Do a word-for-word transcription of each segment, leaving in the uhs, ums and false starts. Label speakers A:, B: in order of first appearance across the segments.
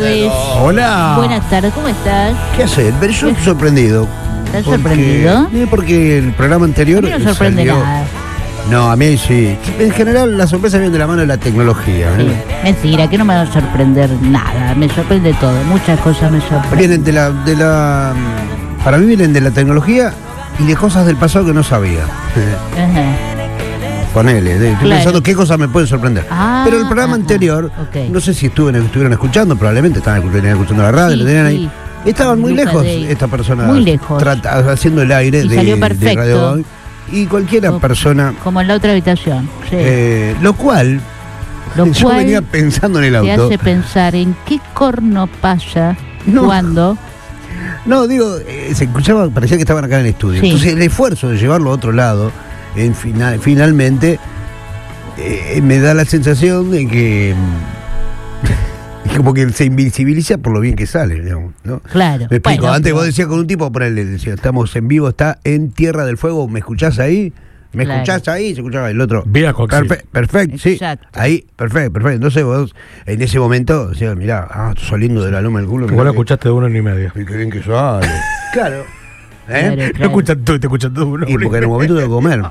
A: tardes.
B: Hola.
A: Buenas tardes, ¿cómo estás?
C: ¿Qué haces? Pero yo estoy sorprendido.
A: ¿Estás
C: porque,
A: sorprendido?
C: eh, Porque el programa anterior.
A: A mí no sorprende
C: salió-
A: nada.
C: No, a mí sí. En general, la sorpresa viene de la mano de la tecnología.
A: Sí.
C: ¿eh?
A: Mentira, que no me va a sorprender nada. Me sorprende todo. Muchas cosas me sorprenden.
C: Vienen de la, de la. Para mí, vienen de la tecnología y de cosas del pasado que no sabía.
A: Ajá.
C: Ponele, de- estoy
A: Claro.
C: pensando qué cosas me pueden sorprender.
A: Ah,
C: Pero el programa
A: ajá,
C: anterior,
A: ok.
C: no sé si estuven, estuvieron escuchando, probablemente estaban escu- tenían escuchando la radio,
A: Sí,
C: lo tenían
A: sí.
C: ahí. Estaban muy
A: Luca
C: lejos,
A: Day.
C: esta persona.
A: Muy lejos.
C: trata- haciendo el aire
A: Y
C: de,
A: salió
C: de
A: perfecto.
C: Radio Hoy. Y cualquiera
A: Como-
C: persona.
A: Como en la otra habitación. Sí.
C: eh, lo cual,
A: Lo
C: yo
A: cual
C: venía pensando en el
A: te
C: auto.
A: hace pensar en qué corno pasa
C: No.
A: cuando.
C: No, digo, eh, se escuchaba, parecía que estaban acá en el estudio.
A: Sí.
C: Entonces el esfuerzo de llevarlo a otro lado, en final, finalmente, eh, me da la sensación de que mm, como que se invisibiliza por lo bien que sale, digamos, ¿no?
A: Claro.
C: Me explico,
A: Bueno,
C: antes
A: pero-
C: vos decías con un tipo, por él decía, estamos en vivo, está en Tierra del Fuego, ¿me escuchás ahí? ¿Me
A: Claro.
C: escuchás ahí? Se escuchaba el otro.
B: Vía coaxial.
C: Perfe- perfecto, sí.
A: Exacto.
C: Ahí, perfecto, perfecto. Entonces vos, en ese momento, decías, mirá, ah, estoy saliendo de la loma del culo.
B: Igual
C: mirá
B: lo
C: que-
B: escuchaste de uno ni medio.
C: y qué bien que sale. Claro. ¿Eh?
A: Claro,
B: No
A: claro.
B: escuchas tú, te escuchas tú uno.
C: Y porque en un momento tengo que comer.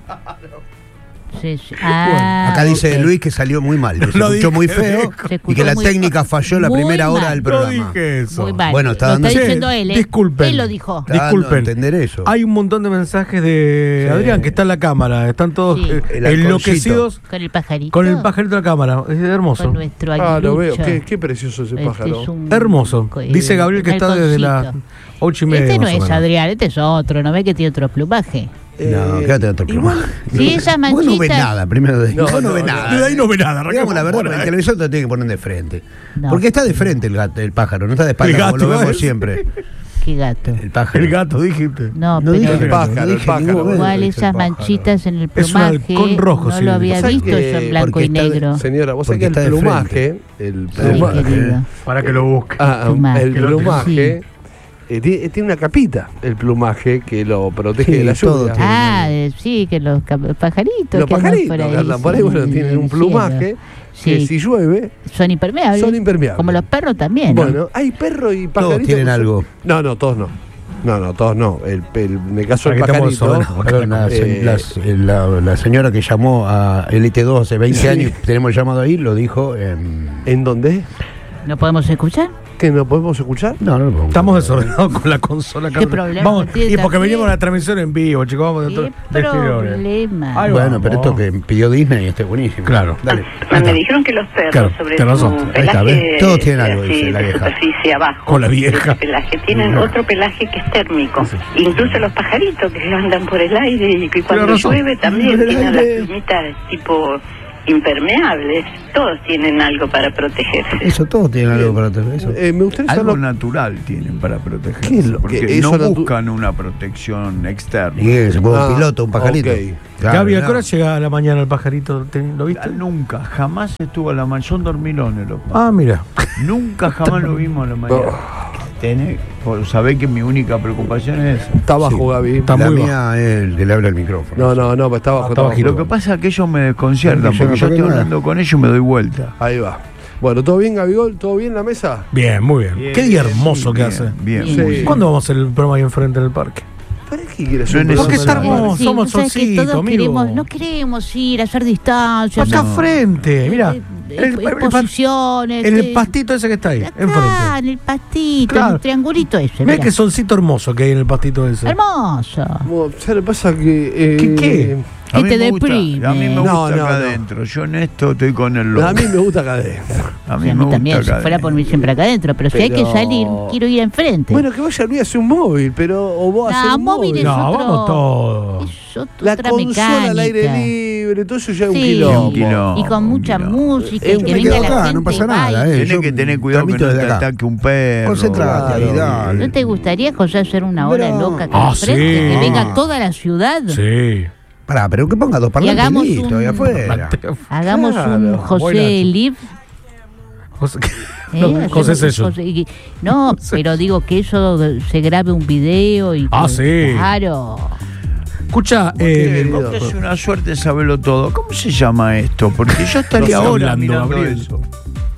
A: Sí, sí. Ah,
C: Acá dice
A: ok.
C: Luis que salió muy mal, que se
B: No
C: escuchó
B: dije,
C: muy feo
B: dijo.
A: Se
C: y
A: escuchó
C: que la
A: muy-
C: técnica falló la
A: muy
C: primera hora
A: mal.
C: del
B: No
C: programa.
B: dije eso.
A: Muy mal.
C: Bueno, está
A: lo
C: dando-
A: está
B: Che,
A: diciendo él, ¿eh?
B: disculpen.
A: Él lo dijo.
C: Está dando a
B: Disculpen.
C: entender eso.
B: Hay un montón de mensajes de
C: Sí.
B: Adrián que está en la cámara. Están todos
A: Sí.
B: eh,
C: El
B: enloquecidos
A: Con el pajarito.
B: con el pajarito de la cámara. Es hermoso.
A: Con nuestro
D: Ah, lo veo.
A: aguilucho.
D: Qué, qué precioso ese
A: Este
D: pájaro.
A: es un-
B: Hermoso.
A: co-
B: Dice
A: eh,
B: Gabriel que
A: un
B: está desde las
A: halconcito.
B: ocho y media.
A: Este no
B: más o
A: es
B: menos.
A: Adrián, este es otro. ¿No ve que tiene otro plumaje?
C: No,
D: Eh,
C: quédate otro
D: igual-
C: programa.
A: Sí, esas
C: Vos no ves
A: manchitas-
C: nada, primero de
D: No,
C: vos no,
D: no,
C: ves
D: no.
C: nada.
B: De ahí no ve nada,
C: Digamos la verdad,
B: arrancamos por
C: el
B: ahí.
C: televisor te lo tiene que poner de frente.
A: No.
C: Porque está de frente el gato, el pájaro, no está de espalda,
B: El
C: como
B: gato,
C: lo vemos
B: ¿eh?
C: siempre.
A: Qué gato.
C: El pájaro.
B: El gato, dijiste.
A: No,
C: No
A: pero
C: dije
D: el pájaro,
C: no
D: el
C: dije
D: pájaro.
C: ningún momento
A: igual
C: que es el
A: esas
C: pájaro.
A: manchitas en el
B: Es un
A: plumaje
B: halcón rojo,
A: no
B: sí.
A: lo había
D: ¿Sabes
A: visto
D: que-
A: eso en blanco
C: porque
A: y
C: está de-
A: negro.
D: Señora, vos
C: Porque
D: sabés que
C: está
D: el
C: de
D: plumaje, el
A: Sí,
D: plumaje,
A: querido.
B: Para que lo busque.
D: ah,
A: Plumaje.
D: el
B: Que lo-
D: plumaje eh, tiene, tiene una capita, el plumaje que lo protege
C: Sí,
D: de la
C: todo
D: lluvia.
C: tiene.
A: Ah, eh, sí, que los cap- pajaritos
D: Los
A: que andan
D: pajaritos
A: por ahí,
D: que andan por ahí,
A: sí,
D: bueno,
A: en
D: tienen
A: el
D: un
A: cielo.
D: plumaje que
A: Sí.
D: si llueve
A: Son impermeables.
D: son impermeables.
A: Como los perros también. ¿no?
D: Bueno, hay perro y
C: Todos
D: pajarito.
C: tienen
D: que son-
C: algo.
D: No, no, todos no. No, no, todos no. El, el- en el caso del
B: Aquí estamos
D: pajarito.
B: desordenados.
C: La,
D: Eh,
C: las- la- la señora que llamó a L T dos hace veinte
D: Sí.
C: años, tenemos el llamado ahí, lo dijo en...
D: ¿En dónde?
A: ¿No podemos escuchar?
D: ¿Que no podemos escuchar?
C: No, no lo podemos
B: Estamos
C: escuchar.
B: desordenados con la consola.
A: ¿Qué problema
B: Vamos,
A: tiene
B: y porque
A: también?
B: venimos a la transmisión en vivo, chicos. Vamos de,
A: ¿Qué
B: de exteriores.
A: problema?
B: Ay,
C: Bueno,
B: vamos.
C: pero esto que pidió Disney está buenísimo.
B: Claro.
C: Dale.
E: Ah, me dijeron que los perros,
B: Claro,
E: sobre
B: tenés
E: su
B: razón.
C: Ahí está,
E: pelaje,
C: ¿ves? Todos tienen algo,
E: así,
C: dice la
E: de
C: vieja.
E: superficie abajo,
B: Con la vieja.
E: ese pelaje, tienen
C: No.
E: otro pelaje que es térmico. Incluso los pajaritos que andan por el aire y que cuando
B: razón.
E: llueve también
C: Por el
E: tienen las
C: aire.
E: plumitas tipo impermeables. Todos tienen algo para protegerse.
C: Eso, todos tienen algo para tener eso.
D: Eh, me gustaría
F: Algo
D: saber.
F: natural tienen para protegerse.
D: ¿Qué es lo
F: porque
D: que-
F: no
D: eso natu-
F: buscan una protección externa.
C: Y que se pone
D: Ah,
C: un piloto, un pajarito.
D: ok.
C: Claro,
B: Gaby, ¿a qué
C: claro.
B: hora llega a la mañana el pajarito? ¿Te- ¿Lo viste?
F: Nunca, jamás estuvo a la mañana. Son dormilones los pájaros.
B: Ah, mira.
F: Nunca jamás lo vimos a la mañana. Tenés, vos sabés que mi única preocupación es esa.
D: Está abajo, Gaby.
B: Está
C: la
B: muy
C: mía es el que le habla el micrófono.
D: No, no, no, pero está abajo.
B: Está
D: está
B: bajito.
F: Lo que pasa es que ellos me desconciertan,
C: Yo
F: porque
C: no
F: yo
C: toqué
F: estoy
C: nada.
F: hablando con ellos y me doy vuelta.
D: Ahí va. Bueno, ¿todo bien, Gabigol? ¿Todo bien en la mesa?
B: Bien, muy bien.
F: Bien,
B: Qué día
F: bien,
B: hermoso que
F: bien,
B: hace.
F: Bien,
A: Sí.
F: muy bien.
B: ¿Cuándo vamos a hacer el programa ahí enfrente en el parque?
D: ¿Para qué quieres
F: No
D: un
F: es
D: programa
B: Porque está
D: en la
B: hermoso.
D: radio?
B: somos
A: vos sabés que
B: solcitos,
A: todos
B: amigo.
A: queremos, no queremos ir a hacer distancias.
B: Acá
A: no.
B: frente, mira.
A: Eh, eh,
B: El, el- el-
A: exposiciones.
B: en el
A: eh,
B: pastito ese que está ahí,
A: acá,
B: enfrente.
A: en el pastito,
B: Claro.
A: en el triangulito ese.
B: Mira
A: mirá.
B: qué solcito hermoso que hay en el pastito ese.
A: Hermoso.
D: Bueno, ¿sabes lo que pasa? Que. eh,
B: ¿Qué, qué?
F: A
A: Que
F: mí
A: te
F: me gusta-
A: deprime.
F: A mí me gusta
D: No, no,
F: acá
D: no.
F: adentro. Yo en esto estoy con el loco.
D: A mí me gusta acá adentro.
F: A
A: Sí,
F: mí
A: a
F: me
A: mí
F: gusta
A: también, si
F: acá
A: fuera por mí
F: adentro.
A: siempre acá adentro, pero, si hay que
D: Pero-
A: salir, quiero ir enfrente.
D: Bueno, que vaya Luis a hacer un móvil, pero. O vos a hacer
A: no,
D: un
A: móvil
D: móvil.
A: es
B: No,
A: otro,
B: vamos todos.
A: es otro-
D: La
A: otra
D: consola
A: mecánica.
D: al aire libre, todo eso ya es un
A: Sí.
D: quilombo.
F: Un quilombo.
A: Y con mucha
F: Mira.
A: música,
D: Eh,
A: y
D: yo
A: que
D: me
A: venga
C: quedo
A: la
C: acá,
A: gente
C: no pasa
A: y
C: nada,
A: baile.
C: eh.
F: Tenés
C: yo
F: que tener cuidado que
C: transmito
F: no te
C: desde acá.
F: ataque un perro.
C: Concentrate,
F: Claro.
C: dale.
A: ¿No te gustaría, José, hacer una hora
C: Bueno.
A: loca acá
B: Ah,
A: enfrente?
B: sí.
A: Que venga toda la ciudad.
B: Sí.
C: Pará, pero que ponga dos parlantes
A: hagamos
C: listo,
A: un-
C: ahí afuera.
A: Hagamos
D: Claro,
A: un José
B: buena.
A: Live.
B: José,
A: ¿eh?
B: no,
A: Hacemos
B: José
A: un
B: Sello.
A: José- y- No, pero digo que eso se grabe un video y
B: Ah,
A: que-
B: sí.
A: Claro.
B: Escucha, eh,
F: Vos que es una suerte saberlo todo. ¿Cómo se llama esto? Porque yo estaría
B: No sé
F: ahora
B: hablando,
F: mirando
B: Gabriel.
F: eso.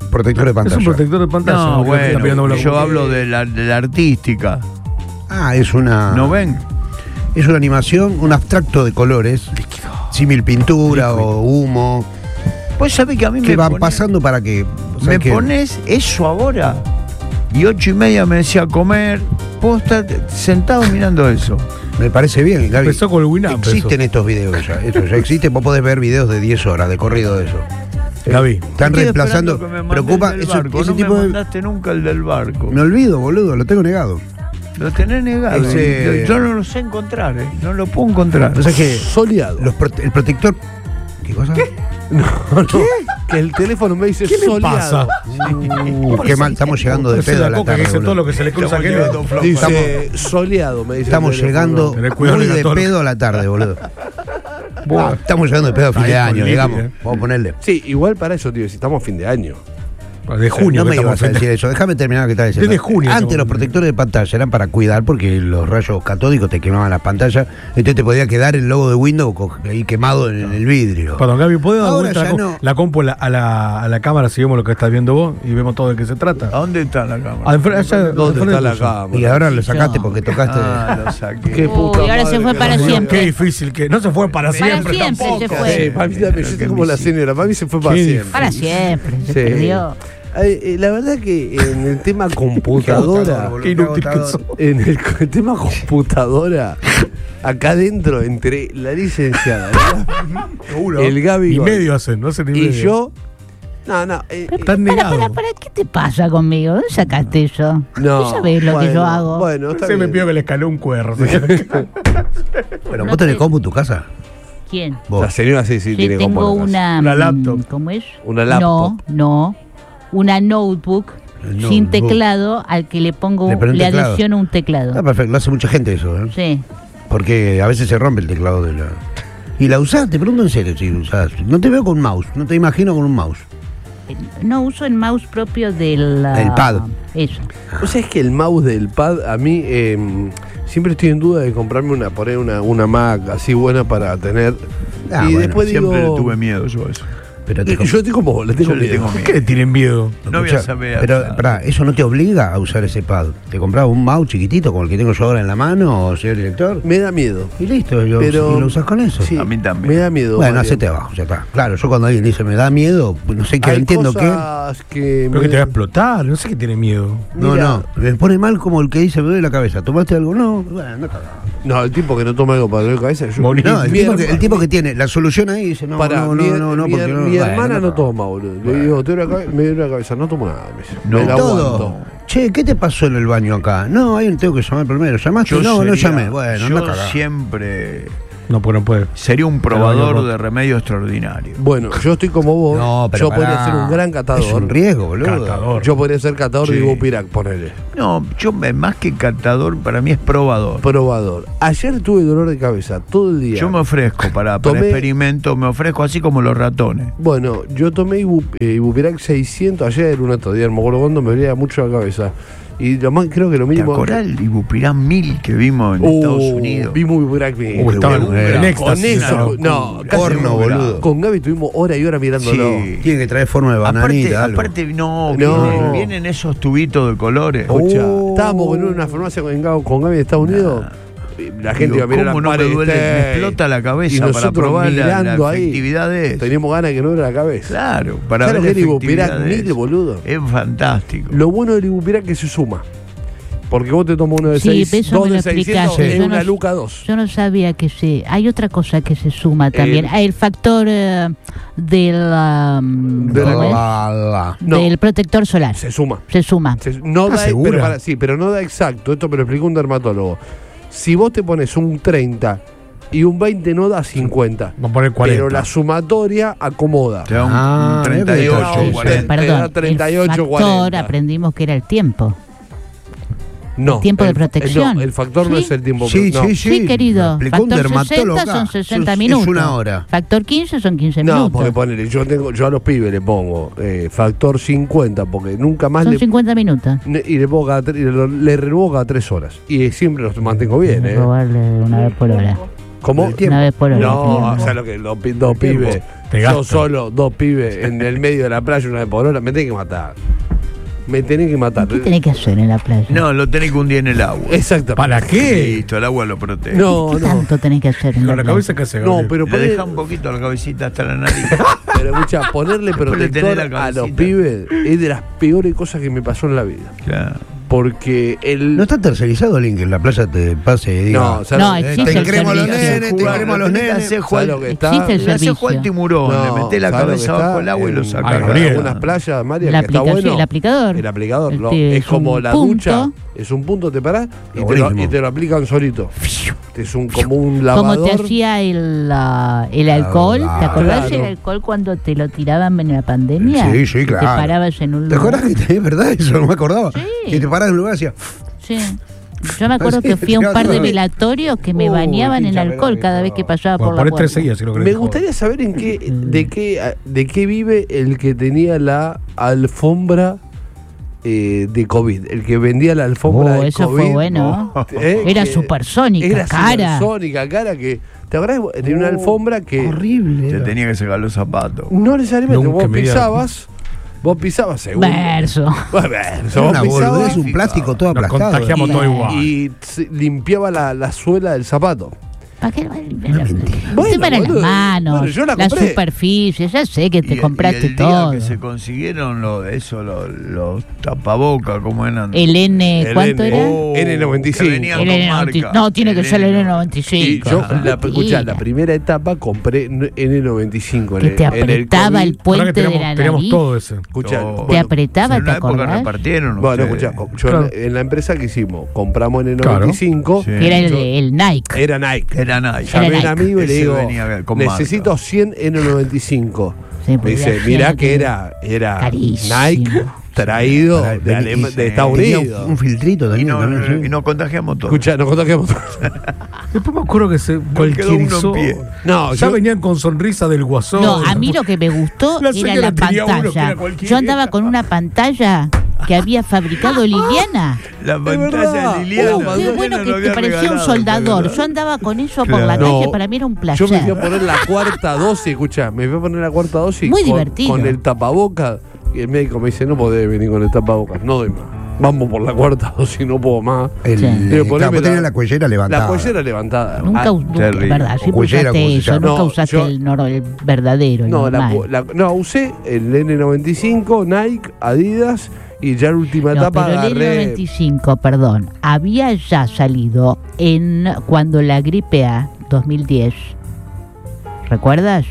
C: Protector de
B: Es
C: pantalla.
B: un protector de pantalla.
F: No,
B: lo que está
F: bueno,
B: pidiendo la
F: yo
B: computadora.
F: hablo de la, de la artística.
C: Ah, es una.
F: ¿No ven?
C: Es una animación, un abstracto de colores. Símil pintura o humo.
F: Vos sabés que a mí
C: Que
F: me
C: van
F: pone-
C: pasando para que. o sea,
F: me
C: que-
F: pones eso ahora. Y ocho y media me decía comer. Puedo estar sentado mirando eso.
C: Me parece bien, Gaby.
B: Empezó con el Winamp.
C: Existen estos videos ya. Esto ya existe. Vos podés ver videos de diez horas de corrido de eso.
B: Gaby.
C: Están
F: Estoy
C: reemplazando.
F: esperando que me mandes
C: Preocupa.
F: el del
C: Eso,
F: barco.
C: ese
F: no
C: tipo
F: me
C: de.
F: mandaste nunca el del barco.
C: Me olvido, boludo, lo tengo negado.
F: Lo tenés negado.
C: Ese-
F: Yo no lo sé encontrar, ¿eh? No lo puedo encontrar.
C: O sea que.
D: Soleado.
C: Los prote- el protector. ¿Qué cosa?
D: No, no, que el teléfono me dice
B: ¿Qué le
D: soleado.
B: pasa?
C: Uh, qué mal, estamos llegando de
B: Esa es
C: pedo a
B: la
C: la
B: coca que
C: tarde.
B: dice todo
C: boludo.
B: lo que se le cruza a aquel.
D: Dice soleado, me dice.
C: Estamos
D: el teléfono.
C: llegando
B: Tenés cuidado
C: muy
B: con el
C: de
B: gato.
C: pedo a la tarde, boludo. Buah, estamos llegando de pedo a fin
B: Ahí
C: de
B: con
C: año,
B: límite,
C: digamos.
B: eh.
C: Vamos a ponerle.
D: Sí, igual para eso, tío, si estamos a fin de año.
B: De junio.
C: No
B: que
C: me
B: estamos
C: ibas a
B: en-
C: decir eso. Déjame terminar lo que estaba diciendo.
B: Desde junio
C: Antes
B: estamos
C: los
B: en-
C: protectores de pantalla eran para cuidar porque los rayos catódicos te quemaban las pantallas. Entonces te podía quedar el logo de Windows co- ahí quemado en el vidrio.
B: Perdón, Gaby, ¿puedes dar
C: Ahora
B: vuelta la,
C: ya
B: co-
C: no.
B: la compu a la, a, la, a la cámara si vemos lo que estás viendo vos y vemos todo de qué se trata?
F: ¿A dónde está la cámara?
B: Al fre- allá, al
D: ¿Dónde
B: frente
D: está la
B: tuyo.
D: cámara?
C: Y ahora lo sacaste porque tocaste.
F: Ah, lo saqué.
D: Qué puta
A: Uy, ahora se
D: madre
A: fue
D: que
A: para
D: nos dio.
A: siempre.
B: Qué difícil que. No se fue para,
A: Para
B: siempre.
A: siempre
B: tampoco.
A: se fue.
D: Sí, para mí también, yo estoy como la señora, para mí se fue para
B: Qué
D: siempre.
A: Para siempre, se
D: Sí.
A: perdió.
D: Eh, eh, la verdad que en el tema computadora,
B: Qué inútil que sos.
D: en el, co- el tema computadora, acá adentro, entre la licenciada,
B: Seguro.
D: el Gaby
B: Ni
D: Gol
B: medio hacen, no hacen ni
D: y
B: medio.
D: yo, no, no, eh, eh,
B: Están
A: Para,
B: negados.
A: para, para, ¿qué te pasa conmigo? ¿Dónde sacaste eso?
D: no.
A: ¿Tú sabés lo que
D: bueno,
A: yo hago?
D: Bueno, está
B: Se me
D: bien.
B: pidió que le escaló un cuerno.
C: Bueno,
A: No
C: ¿vos tenés
A: te-
C: compu en tu casa?
A: ¿Quién?
D: La
C: Vos.
D: señora sí, sí,
A: Sí,
D: tiene
A: tengo
D: compu en la casa.
A: una...
B: Una
A: mm,
B: laptop.
A: ¿Cómo es?
D: Una laptop.
A: No, no. Una notebook
C: El
A: sin
C: notebook.
A: teclado al que le pongo,
C: Le
A: le,
C: ponés un teclado.
A: adiciono un teclado.
C: Ah, perfecto, lo hace mucha gente eso, ¿eh?
A: Sí.
C: Porque a veces se rompe el teclado de la. ¿Y la usás? Te pregunto en serio si usás. No te veo con un mouse, no te imagino con un mouse.
A: No uso el mouse propio del... ah,
C: El pad.
A: Eso.
D: O sea, es que el mouse del pad, a mí eh, siempre estoy en duda de comprarme una, poner una, una Mac así buena para tener.
C: Ah,
D: y
C: bueno,
D: después
F: Siempre
D: digo.
F: le tuve miedo yo a eso.
C: Pero te
D: Eh, Yo estoy como vos, le tengo
F: Yo le
D: miedo.
F: tengo
B: ¿Por
F: miedo.
B: qué le tienen miedo?
F: No voy a
C: Escuchá,
F: saber.
C: Pero,
F: usar.
C: pará, ¿eso no te obliga a usar ese pad? ¿Te comprás un mouse chiquitito como el que tengo yo ahora en la mano, o señor director?
D: Me da miedo.
C: Y listo, y lo,
D: Pero-
C: y lo usás con eso.
D: Sí,
F: A mí también.
D: Me da miedo.
C: Bueno,
D: Mariano.
C: hacete abajo, ya está. Claro, yo cuando alguien dice me da miedo, pues no sé qué,
D: Hay
C: entiendo qué.
D: cosas que.
B: Creo
D: me-
B: que te va a explotar. No sé qué tiene miedo.
C: No,
D: Mira.
C: no, me pone mal como el que dice me duele la cabeza. ¿Tomaste algo? No, bueno, no cagado.
D: No, el tipo que no toma algo para doler cabeza. Yo,
B: Morí.
C: No, el
D: mi
C: tipo, que,
D: herma-
C: el tipo que tiene la solución ahí dice no,
D: Pará,
C: no,
D: mi,
C: no, no, no,
D: mi-
C: porque no.
D: mi
C: bueno,
D: hermana no
C: cagado.
D: toma, boludo. Le digo, "Te duele la cabe- me duele la cabeza, no tomo nada. Me, dice.
F: No.
D: Me la
C: Todo.
D: aguanto.
C: Che, ¿qué te pasó en el baño acá? No, ahí tengo que llamar primero. ¿Llamaste?
F: Yo
C: no, no
F: sería-
C: llamé. Bueno,
F: yo
C: anda a cagar.
F: siempre
B: No, porque no puede.
F: sería un
B: baño
F: probador
B: roto.
F: de remedio extraordinario.
D: Bueno, yo estoy como vos.
C: No, pero
D: yo podría
C: pará.
D: ser un gran catador.
C: Es un riesgo, boludo.
B: Catador.
D: Yo podría ser catador
F: Sí.
D: de Ibupirac, ponele.
F: No, yo me- más que catador, para mí es probador.
D: Probador. Ayer tuve dolor de cabeza todo el día.
F: Yo me ofrezco para, para
D: Tomé-
F: experimento, me ofrezco así como los ratones.
D: Bueno, yo tomé Ibu, eh, Ibupirac seiscientos ayer, un otro día, no me acuerdo cuándo, me dolía mucho la cabeza. Y lo más, creo que lo
F: ¿Te
D: mismo.
F: acordás el Ibupirán mil que vimos en
D: Uh,
F: Estados Unidos?
D: Vimos Ibupirac mil.
B: Uh, estaba en-
D: Con
B: en
D: con
B: éxtasis,
D: eso,
B: no,
D: no,
F: con
D: casi
C: porno,
D: no.
C: boludo.
D: Con Gaby tuvimos hora y hora mirándolo.
F: Sí.
C: Tiene que traer forma de
F: Aparte,
C: bananita. algo.
F: aparte no,
D: No.
F: Vienen, vienen esos tubitos de colores.
D: Escucha,
C: Oh.
D: estábamos en una farmacia con, Gaby- con Gaby de Estados Unidos. y La gente
F: Digo,
D: iba a mirar
F: ¿cómo
D: las
F: no me
D: paredes.
F: duele? Me explota la
D: Y
F: cabeza para
D: nosotros
F: probar la, la
D: mirando ahí,
F: efectividad de eso.
D: Teníamos ganas de que no era la cabeza.
F: Claro, para
D: ¿Sabes
F: ver
D: lo que
F: la
D: era Ibupirac
F: efectividad de
D: mil,
F: eso.
D: boludo?
F: Es fantástico.
D: Lo bueno del Ibupirac es que se suma. Porque vos te tomas uno de
A: Sí,
D: seis,
A: eso
D: dos
A: me
D: de
A: lo
D: seiscientos,
A: explicaste.
D: es
A: Yo
D: una
A: no-
D: luca dos.
A: Yo no sabía que se... Hay otra cosa que se suma también.
D: El-
A: Ah, El, factor eh, del... um,
D: De la-
A: ¿cómo es?
C: La, la.
D: No.
A: Del protector solar.
D: Se suma.
A: Se suma.
D: Se- no
C: ¿Estás
D: da,
C: segura?
D: pero para- sí, pero no da exacto. Esto me lo explicó un dermatólogo. Si vos te pones un treinta y un veinte, no da cincuenta.
B: Vamos a poner cuarenta.
D: Pero la sumatoria acomoda.
F: Te da un,
C: Ah,
F: un treinta y
C: mira que
F: ocho,
C: está-
F: cuarenta.
D: Te
A: Perdón,
D: da treinta y ocho,
A: el factor
D: cuarenta.
A: aprendimos que era el tiempo.
D: No.
A: el tiempo de
D: el-
A: protección.
D: No, el factor no
A: ¿Sí?
D: es el tiempo.
C: Sí,
D: no.
C: sí, sí.
A: Sí, querido.
C: Lo explicó un
A: Factor
C: dermatólogo
A: sesenta
C: acá.
A: son sesenta
C: Es-
A: minutos.
C: Es una hora.
A: Factor quince son quince
D: No,
A: minutos.
D: porque ponele, yo tengo, yo a los pibes le pongo eh, factor cincuenta, porque nunca más
A: Son
D: le
A: cincuenta minutos.
D: ne- y le pongo cada tre- y le, le renuevo cada tres horas. Y siempre los mantengo bien, ¿eh?
A: Robarle una vez por hora.
D: ¿Cómo?
C: El tiempo.
A: Una vez por hora.
D: No,
A: tiempo.
D: o sea, lo que dos, pi- dos pibes,
B: Te
D: yo
B: gastan.
D: solo, dos pibes en el medio de la playa una vez por hora, me tenés que matar. Me tenés que matar.
A: ¿Qué tenés que hacer en la playa?
F: No, lo tenés que hundir en el agua.
D: Exactamente.
B: ¿Para qué?
F: Listo, el agua lo protege.
D: No,
A: ¿Qué
D: no.
A: tanto tenés que hacer en la
B: Con la
A: playa?
B: cabeza que hace
D: No,
B: Gabriel.
D: pero
F: Le
D: poner-
F: deja un poquito la cabecita hasta la nariz.
D: Pero escucha, ponerle
F: Después le
D: protector
F: tenés la
D: a los
F: cabecita.
D: pibes es de las peores cosas que me pasó en la vida.
F: Claro.
D: Porque el.
C: ¿No está tercerizado alguien que en la playa te pase y diga?
D: No, ¿sabes
A: No,
D: lo que-
A: existe
C: te
A: el
C: queremos a los
A: servicio.
C: nenes, te
F: Jugar,
C: queremos a los
F: lo tenés que
C: nenes.
F: hacer
D: ¿Sabes
F: Juan-
D: lo que está?
A: Existe el
F: le hace
A: servicio.
F: Juan Timurón,
D: No,
F: le metés la
D: ¿sabes lo
F: cabeza
D: que está?
F: bajo el agua y lo
D: En-
F: sacás.
B: Ah,
D: En
B: Gabriel.
D: algunas playas, María,
A: La
D: que está
A: aplicación,
D: bueno.
A: el aplicador.
D: El aplicador, lo-
A: Este,
D: es
A: es
D: como
A: un
D: la
A: punto.
D: ducha, es un punto, te parás y,
C: Está
D: te lo,
C: buenísimo.
D: y te lo aplican solito. Es un, como un
A: Como
D: lavador.
A: te hacía el, ah, el alcohol.
C: Ah,
A: ¿Te acordás
D: claro.
A: del alcohol cuando te lo tiraban en la pandemia?
C: Sí, sí,
A: Que
C: claro.
A: Te parabas en un
C: ¿Te
A: lugar.
C: acuerdas que es verdad eso? No me acordaba.
A: Sí.
C: Que te paras en un lugar y decías,
A: Sí. Yo me acuerdo
C: Sí,
A: que fui a un
C: te
A: par de
C: vas a-
A: velatorios que me
C: Uy,
A: bañaban en
C: pincha
A: alcohol
C: pelota,
A: cada
C: no.
A: vez que pasaba
B: Bueno,
A: por la
B: ponés tres
A: puerta.
B: seguidas si lo querés.
D: Me gustaría saber en qué, de qué, de qué vive el que tenía la alfombra eh, de COVID, el que vendía la alfombra
A: Oh,
D: de
A: eso
D: COVID.
A: fue bueno.
D: ¿eh?
A: Era
D: Que-
A: supersónica,
D: Era
A: cara.
D: supersónica, cara que. ¿Te acordás? Tenía una
C: Oh,
D: alfombra que
C: horrible.
F: Te
C: era.
F: tenía que sacar los zapatos.
D: no necesariamente
B: Nunca
D: vos
B: me diga-
D: pisabas, vos pisabas según.
A: Verso.
D: Bueno,
C: Era
D: vos
C: una
D: pisabas
C: boludez, un plástico todo
B: Nos
C: aplastado.
B: contagiamos
A: Y-
B: todo igual.
D: y se- limpiaba la, la suela del zapato.
A: ¿Para qué?
C: Una mentira.
D: Bueno,
A: para las
D: boludo.
A: manos,
D: Bueno, yo la
A: la,
D: compré.
A: superficie, ya sé que te
F: Y-
A: compraste
F: y el
A: todo.
F: día que se consiguieron lo, eso, los lo tapabocas, como eran.
A: El N,
D: El
A: ¿cuánto
D: N.
A: era?
F: Oh,
D: N noventa y cinco.
F: que venían
A: El
F: con
A: N noventa y cinco.
F: marca.
A: No, tiene que ser el N noventa y
D: Y
A: cinco.
D: yo,
A: no,
D: la, escuchá, la
A: mentira.
D: primera etapa compré N noventa y cinco. en
A: Que
D: el-
A: te
D: en el
A: apretaba el
D: COVID.
A: puente
B: Ahora que
A: de
B: teníamos,
A: la
B: teníamos
A: nariz.
B: todo ese.
D: Escuchá,
F: Todo.
A: Te apretaba,
F: en
A: ¿te
F: una época
A: acordás?
F: repartieron.
D: Bueno,
F: ustedes.
D: escuchá, yo
B: Claro.
D: en la empresa que hicimos, compramos N
B: Claro.
D: noventa y cinco.
F: Sí.
A: Que era el,
D: Yo-
A: el Nike.
D: Era Nike.
F: Era Nike.
A: Era
D: Llamé a un
A: Nike.
D: amigo y le
F: Ese
D: digo,
F: venía con
D: necesito
F: marca.
D: cien N noventa y cinco.
A: Sí,
D: Me
A: porque
D: dice,
A: la
D: mirá
A: gente-
D: que era, era
A: Carísimo.
D: Nike traído
C: Pará,
D: de,
C: vení,
D: Alema-
C: y-
D: de Estados
C: tenía
D: Unidos.
C: Un, un filtrito
F: Y,
C: también.
F: no,
C: también, sí.
F: y nos contagiamos todos.
D: Escuchá, nos contagiamos.
B: Después me acuerdo que se
F: quedó uno
B: cualquierizó.
F: en pie.
D: No,
B: Ya
D: yo-
B: venían con sonrisa del guasón.
A: No, a mí lo que me gustó
B: La
A: era
B: señora
A: la
B: tenía uno que
A: pantalla.
B: era cualquiera.
A: Yo andaba con una pantalla que había fabricado Liliana.
F: La
D: verdad.
F: pantalla de Liliana.
A: Oh, qué bueno
F: Liliana
A: que
F: lo
A: te
F: había
A: parecía un
F: regalado,
A: soldador.
F: ¿verdad?
A: Yo andaba con eso por
F: Claro.
A: la
D: No,
A: calle, para mí era un placer.
D: Yo me fui a poner la cuarta dosis, escuchá, me fui a poner la cuarta dosis
A: Muy
D: con,
A: divertido.
D: con el tapaboca. Y el médico me dice, no podés venir con el tapabocas, no doy más. Vamos por la cuarta dosis, no puedo más.
C: El,
A: Sí.
C: eh,
D: Digo, poneme
C: claro, vos tenías
D: la-
C: la cuellera levantada.
D: La cuellera levantada.
A: Nunca,
D: Ah,
A: nunca
F: terrible.
A: verdad, siempre
C: Cuellera,
A: usaste
C: como se
A: eso,
C: llama.
A: nunca
D: No,
A: usaste
D: yo-
A: el, nor- el verdadero, el
D: no, la,
A: normal.
D: la- no, usé el N noventa y cinco, Nike, Adidas y ya en última
A: No,
D: etapa
A: pero el N
D: agarré.
A: noventa y cinco, perdón, había ya salido en cuando la gripe A, dos mil diez. ¿Recuerdas?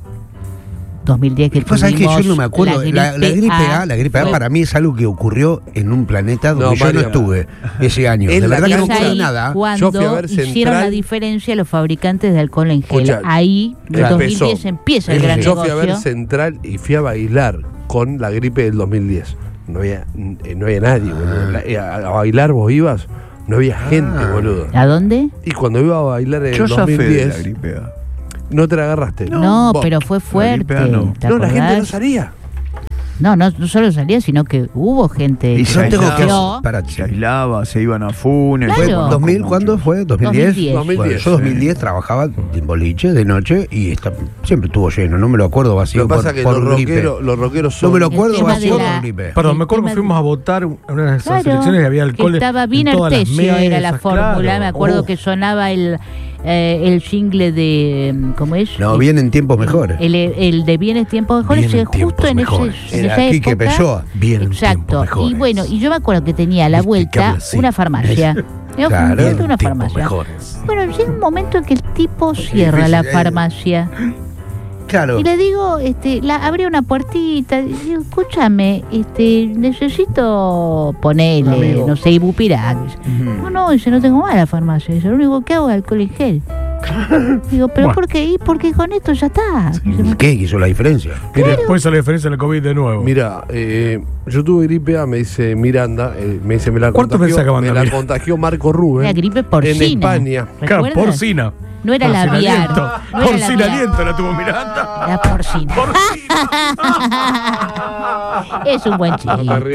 A: dos mil diez que
C: Lo que pasa es que yo
A: tuvimos
C: no me acuerdo. La, la gripe A, la gripe A
A: fue-
C: para mí es algo que ocurrió en un planeta donde
D: No,
C: yo no
D: María.
C: estuve ese año.
D: En
C: De
D: la
C: verdad que no
D: casa
C: me acuerdo
A: ahí
C: nada.
A: cuando
D: Yo fui a ver
A: hicieron
D: Central.
A: la diferencia los fabricantes de alcohol en gel.
D: Escucha,
A: Ahí, en
D: claro,
A: dos mil diez
D: empezó.
A: empieza el
C: Eso
A: gran
C: sí.
D: Yo fui a ver
A: negocio.
D: Central y fui a bailar con la gripe del dos mil diez. No había, eh, no había nadie, boludo. La- eh, a, a bailar vos ibas, no había gente,
C: Ah.
D: boludo.
A: ¿A dónde?
D: Y cuando iba a bailar en
F: Yo
D: el
F: zafé de la
D: dos mil diez,
F: gripe A.
D: no te la agarraste.
A: No,
D: Vos.
A: pero fue fuerte.
F: gripe A no.
A: ¿te
D: No, la gente no
A: acordás?
D: salía.
A: No, no, no solo salía, sino que hubo gente
F: Y
A: que
C: Yo tengo que
A: salió.
C: hacer. Para,
F: Se aislaba, se iban a Funes.
A: Claro.
F: Bueno,
C: ¿dos mil
F: como
C: cuándo
F: mucho.
C: fue? ¿dos mil diez?
A: dos mil diez.
D: dos mil
C: Bueno,
D: diez.
C: yo dos mil diez trabajaba en boliche de noche y está, siempre estuvo lleno, no me lo acuerdo vacío
D: Lo que pasa
C: por,
D: es que
C: por
D: los
C: gripe.
D: rockeros, los rockeros son.
C: No me lo
A: El
C: acuerdo
A: tema
C: vacío
A: de la-
C: por gripe.
B: Perdón,
A: El
B: me acuerdo
A: tema
B: que fuimos
A: de-
B: a votar en una de esas
A: Claro,
B: elecciones y había alcohol.
A: que estaba
B: en
A: bien
B: todas las
A: Artesio, era la
B: mesas,
A: fórmula.
B: claro.
A: Me acuerdo
B: Oh.
A: que sonaba el, eh, el jingle de. ¿Cómo es?
C: No,
A: El-
C: vienen tiempos mejores.
A: El, el de Bienes Tiempos Mejores,
B: Vienen
A: que justo
B: tiempos
A: en, ese,
B: mejores.
A: en
C: Era
A: esa
C: Quique
A: época.
C: Pessoa.
B: Vienen
A: Exacto.
B: tiempos mejores.
A: Y bueno, y yo me acuerdo que tenía a la
B: Viste que
A: vuelta
B: habla así.
A: una farmacia. Yo
C: Claro,
A: fui a una
B: Tiempos
A: farmacia.
B: mejores.
A: Bueno, llega un momento en que el tipo cierra la
C: difícil, eh.
A: farmacia.
C: Claro.
A: Y le digo, este, la, abrí una puertita, y digo, escúchame, este, necesito ponerle,
C: amigo.
A: no sé, ibupirac. No, no, dice, no tengo más la farmacia. Dice, lo único que hago es alcohol en gel. Digo, ¿pero
B: Bueno.
A: por qué? Y porque con esto ya está. Dice,
C: ¿Qué hizo la diferencia?
B: Y después sale la diferencia del COVID de nuevo.
D: Mira, eh, yo tuve gripe A, me dice Miranda, eh, me dice, me la
B: ¿Cuánto pensás que
D: contagió,
B: van a
D: me la
B: mirar?
D: contagió Marco Rubén.
A: Era gripe porcina.
D: En España.
B: Claro,
A: ¿Recuerdas?
B: porcina.
A: No era la
B: Porcina
A: aviar.
B: aliento.
A: No era la
B: Porcina
A: aviar.
B: aliento la tuvo Miranda.
A: La porcina. Es un buen
D: No te
A: chiste.
D: rías.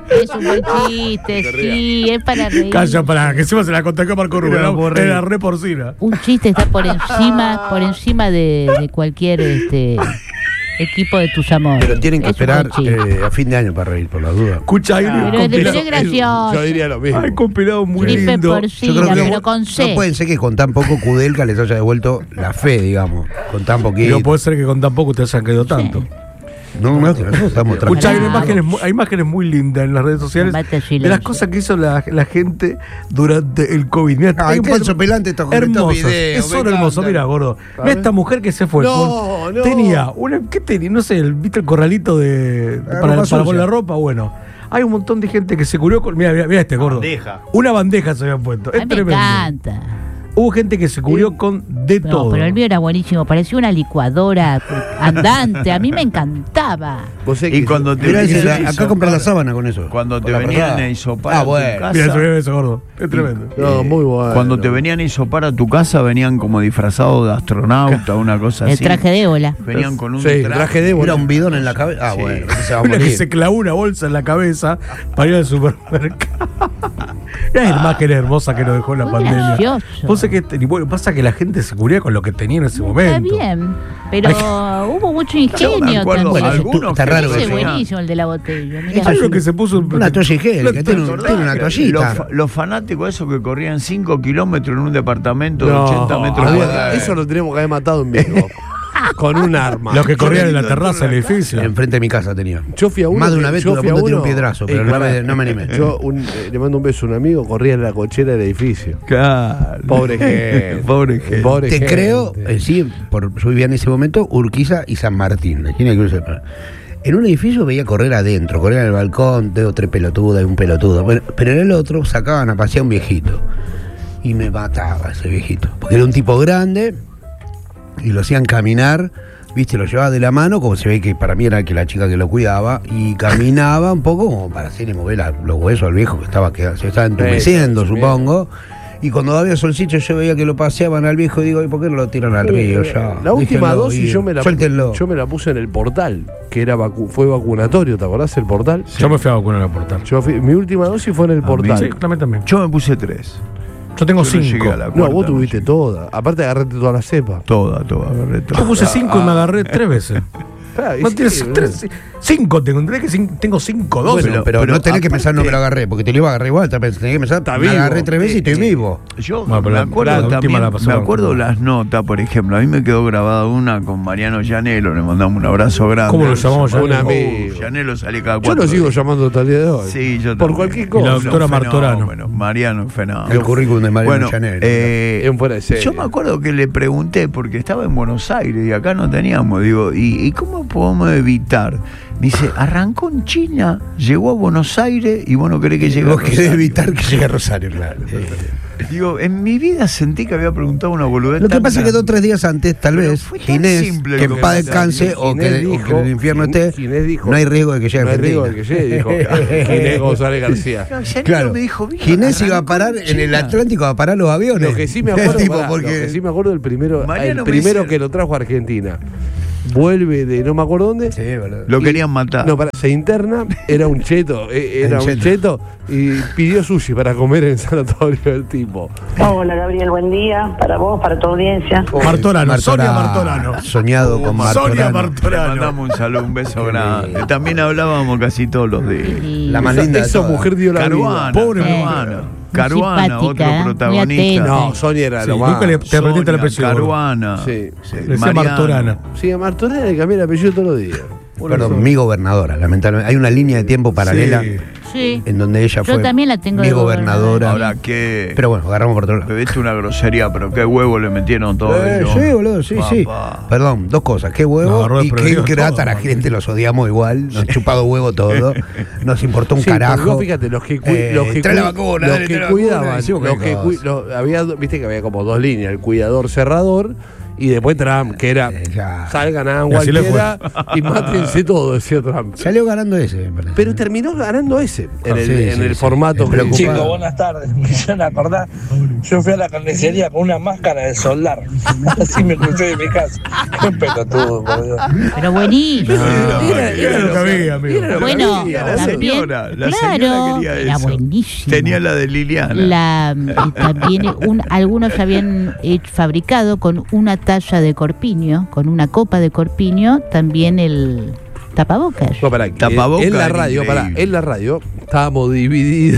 A: Es un buen chiste, sí, es para reír.
B: Calla, para que encima se la conté a Marco Rubio.
F: Era
B: Era,
F: por reír.
B: era re porcina.
A: Un chiste está por encima, por encima de, de cualquier este equipo de tus amores.
C: Pero tienen que
A: Es un
C: esperar
A: buen chiste.
C: eh, a fin de año para reír, por la duda.
B: Escucha, hay un
A: Pero es de-
B: compilado.
A: pero es gracioso.
D: Yo diría lo mismo.
B: Hay compilado muy
A: Gripe
B: lindo.
A: porcina, pero con C.
C: No pueden ser que con tan poco Kudelka les haya devuelto la fe, digamos. Con tan
B: Y
C: poquito.
B: no puede ser que con tan poco te hayan caído tanto.
C: No, no, que nosotros estamos
B: Escucha, hay
C: tranquilos.
B: imágenes, mu- hay imágenes muy lindas en las redes sociales
A: Combate al
B: de
A: silencio.
B: las cosas que hizo la, la gente durante el COVID. Mirá,
C: Ay,
B: hay un
C: qué
B: par-
C: desopilante estos- estos
B: hermosos.
C: videos,
B: Es
C: me
B: solo hermoso.
C: encantan.
B: Mira, gordo.
D: A
B: Mira
D: ver.
B: esta mujer que se fue.
D: No,
B: con-
D: no.
B: Tenía una. ¿Qué tenía? No sé, el- ¿viste el corralito de.
C: La
B: para,
C: ropa
B: para
C: sucia.
B: con la ropa? Bueno. Hay un montón de gente que se curió con. Mira, mira, mira este gordo.
F: Bandeja.
B: Una bandeja se habían puesto.
A: A
B: Es
A: mí me
B: tremendo.
A: encanta.
B: Hubo gente que se cubrió con de
A: No,
B: todo.
A: pero el mío era buenísimo, parecía una licuadora andante, a mí me encantaba.
D: Vos sabés
F: Y
D: que-
F: cuando te
C: Mirá, ese,
F: venían
C: la-
F: a
C: acá
F: hisopar-
C: comprar la sábana con eso.
F: Cuando
C: Con
F: te
C: la
F: venían
C: frazada.
F: a hisopar
C: Ah,
F: a tu
C: bueno.
F: casa.
B: Mira, se ve eso, gordo. Es tremendo.
D: No, muy bueno.
F: Cuando te venían a hisopar a tu casa, venían como disfrazados de astronauta, una cosa
A: El
F: así.
A: traje de ébola.
F: Venían con un
D: Sí, traje de
C: Era
D: ébola.
C: un bidón en la cabeza. Ah,
F: Sí.
C: bueno, ese se va a
B: Una que
C: morir.
B: se clavó una bolsa en la cabeza para ir al supermercado. Es la imagen hermosa que nos dejó la
A: Muy
B: pandemia.
A: gracioso.
B: Vos sabés que y bueno, pasa que la gente se cubría con lo que tenía en ese
A: Está
B: momento.
A: bien, pero hubo mucho
F: Yo me
A: ingenio
F: acuerdo
A: también.
F: algunos
C: está
F: que
C: raro
A: Ese
C: que
A: es
F: tenían-
A: buenísimo el de la botella. mirá.
B: Hay uno que se puso un-
C: Una toalla higiénica,
B: ¿No te
C: tiene, un-
B: acordás?
C: tiene una
F: Los,
C: toallita.
F: fa- los fanáticos esos que corrían cinco kilómetros en un departamento
B: No,
F: de ochenta metros
D: Había-
F: cuadrados.
D: eso lo tenemos que haber matado en vivo. Con un arma.
B: Los que corrían en la
F: Corriendo
B: terraza del edificio.
C: Enfrente de mi casa tenía.
D: Yo fui a uno.
C: Más de
D: que-
C: una vez
D: yo
C: tuve a
D: fui
C: punto de tirar
D: uno-
C: un piedrazo, pero
D: Eh,
C: no
D: pará.
C: me, no me animé.
D: Yo un- eh, le mando un beso a un amigo, corría en la cochera del edificio.
F: Claro.
D: Pobre gente.
F: Pobre gente.
D: Pobre
C: Te
D: gente.
C: creo, eh, sí, por, yo vivía en ese momento Urquiza y San Martín. ¿Quién hay que sepa? En un edificio veía correr adentro, correr en el balcón, dos o tres pelotudas y un pelotudo. Bueno, pero en el otro sacaban a pasear un viejito. Y me mataba ese viejito. Porque era un tipo grande y lo hacían caminar, viste, lo llevaba de la mano, como se ve que para mí era que la chica que lo cuidaba, y caminaba un poco como para hacerle mover la- los huesos al viejo que estaba que se estaba entumeciendo,
D: Sí, sí,
C: supongo. Y cuando había solcito yo veía que lo paseaban al viejo y digo, ¿y por qué no lo tiran al río ya?
D: La última
C: Déjenlo
D: dosis
C: ir,
D: yo me la,
C: suéltenlo.
D: yo me la puse en el portal, que era vacu- fue vacunatorio, ¿te acordás el portal?
B: Yo me fui a vacunar al portal.
D: Yo fui- mi última dosis fue en el
F: mí
D: portal.
B: Sí, también también.
F: Yo me puse tres.
B: Yo tengo
F: Yo no
B: cinco.
F: llegué a la
D: No,
F: cuarta,
D: vos tuviste
F: llegué.
D: toda. Aparte agarraste toda la cepa.
F: Toda, toda, agarré toda.
B: Yo puse cinco y me agarré tres veces.
D: Ah, y
B: No
D: sí,
B: tienes
D: boludo.
B: tres, cinco tengo, ¿entendés que cin- tengo cinco dosis?
C: Bueno, pero,
F: pero
C: no tenés que pensar no
F: aparte-
C: me lo agarré, porque te lo iba a agarrar igual, tenés que pensar,
D: Está
C: me
D: vivo.
C: agarré tres veces y estoy
F: Eh,
C: vivo.
F: Yo
B: Bueno, pero
F: me
B: la-
F: acuerdo
B: la última
F: también,
B: la pasó
F: me
B: con-
F: acuerdo las notas, por ejemplo. A mí me quedó grabada una con Mariano Llanelo, le mandamos un abrazo grande.
B: ¿Cómo lo llamamos
D: Un
B: Llanelo?
D: amigo.
F: Uh, Llanelo sale cada
D: Yo
F: cuatro
D: lo sigo
F: días.
D: llamando hasta el día de hoy.
F: Sí, yo
D: Por
F: también.
D: cualquier
B: Y la
D: cosa.
B: doctora
F: Un
B: Martorano.
F: fenómeno, Mariano, fenómeno.
C: El currículum de Mariano
F: Bueno,
C: Llanero.
F: eh,
D: Es un fuera de serie.
F: yo me acuerdo que le pregunté, porque estaba en Buenos Aires y acá no teníamos, digo, ¿y, y cómo podemos evitar? Me dice, arrancó en China, llegó a Buenos Aires y vos no querés que llegue a
C: Vos querés
F: Rosario.
C: evitar que llegue a Rosario, claro. Eh,
F: Digo, en mi vida sentí que había preguntado una boludez.
C: Lo que
F: tan
C: pasa es que
F: grande.
C: dos o tres días antes, tal
F: Pero
C: vez,
F: fue tan
C: Ginés,
F: simple
C: que
F: lo
C: en
F: que
C: paz
F: pasó.
C: descanse o que,
D: Ginés
C: o que
D: dijo-
C: en el infierno
D: Ginés-
C: esté,
D: Ginés dijo-
C: no hay riesgo de que llegue
D: No
C: a
D: hay riesgo de
C: Argentina.
D: que llegue, dijo Ginés González García.
F: No, Llanelo
C: Claro,
F: me dijo, "Mira,
C: Ginés iba a
F: arrancó
C: parar en el
F: China".
C: Atlántico a parar los aviones.
D: Lo que sí me acuerdo,
C: Tipo,
D: pará,
C: porque-
D: lo que sí me acuerdo el primero,
F: Mariano
D: el
F: me
D: primero
F: dice-
D: que lo trajo a Argentina. Vuelve de no me acuerdo dónde.
C: Sí, boludo.
F: Lo
D: Y-
F: querían matar.
D: No, para, se interna, era un cheto, eh, era
C: Un
D: un cheto y pidió sushi para comer en el sanatorio del tipo.
E: Hola Gabriel, buen día para vos, para tu audiencia.
B: Martorano, Sonia Martorano.
C: Soñado con
B: Sonia
C: Martorano.
F: Le
B: Martorano.
F: mandamos un saludo, un beso
C: Qué
F: grande.
C: lindo.
F: También hablábamos casi todos los días.
A: Y-
C: La más
D: Esa-
C: linda de
D: esa
C: todas.
D: mujer dio la
F: Caruana,
D: vida.
B: Pobre
F: Caruana.
A: mujer.
F: Caruana,
A: Muy simpática,
F: otro
A: ¿eh? Muy
F: protagonista.
A: atenta.
D: No, Sonia era
B: Sí,
D: lo más.
B: nunca le- te aprendiste el
F: Sonia,
B: apellido.
F: Caruana.
D: Sí.
F: Sí,
B: Le decía
F: Mariano.
B: Martorana.
D: Sí, a Martorena le cambié el apellido todos los días.
C: Perdón, mi gobernadora, lamentablemente. Hay una línea de tiempo paralela
B: Sí.
A: Sí.
C: en donde ella
A: Yo
C: fue
A: también la tengo
C: mi
A: de
C: gobernadora.
F: Ahora que.
C: Pero bueno, agarramos por otro lado.
F: Viste una grosería, pero qué huevo le metieron todo
C: Eh,
F: ellos.
C: sí, boludo, sí, sí.
F: Papá.
C: Perdón, dos cosas. Qué
B: Nos
C: huevo
B: agarró
C: y qué
B: desprevenido
C: ingrata
B: todo,
C: la
B: man.
C: gente, los odiamos igual. Nos han chupado huevo todo. Nos importó un
D: Sí, pero
C: carajo.
D: vos fíjate, los que, cui-
C: Eh,
D: los que,
C: trae la
D: cui-
C: vacuna,
D: los
C: dale,
D: que
C: trae la vacuna,
D: cuidaban,
C: decimos
D: los que
C: cualquier
D: cui-
C: cosa.
D: lo- había, viste que había como dos líneas, el cuidador cerrador Y después Trump, que era,
C: Eh, ya.
D: salgan a
B: Y así le
D: cualquiera y mátense todo, decía Trump.
C: Salió ganando ese, me parece.
D: Pero terminó ganando ese en
C: Ah,
D: el,
C: sí,
D: en
C: sí,
D: el
C: sí.
D: formato.
C: Es
D: que-
C: preocupante.
G: Chicos, buenas tardes. Me hicieron acordar. Yo fui a la carnicería con una máscara de soldar. Así me crucé de mi casa. Qué pelotudo, por Dios.
A: Pero buenísimo.
D: Era- era
B: lo que había, amigo.
D: era lo que
A: Bueno,
D: había,
F: la
A: también,
F: señora, la
A: claro,
F: señora quería
A: era
F: eso.
A: buenísimo.
F: Tenía la de Liliana.
A: La, y también un- algunos habían hecho- fabricado con una taza de corpiño, con una copa de corpiño, también el tapabocas.
D: No, pará, que
F: Tapabocas
D: en la
F: era
D: radio, pará,
F: increíble.
D: en la radio estábamos divididos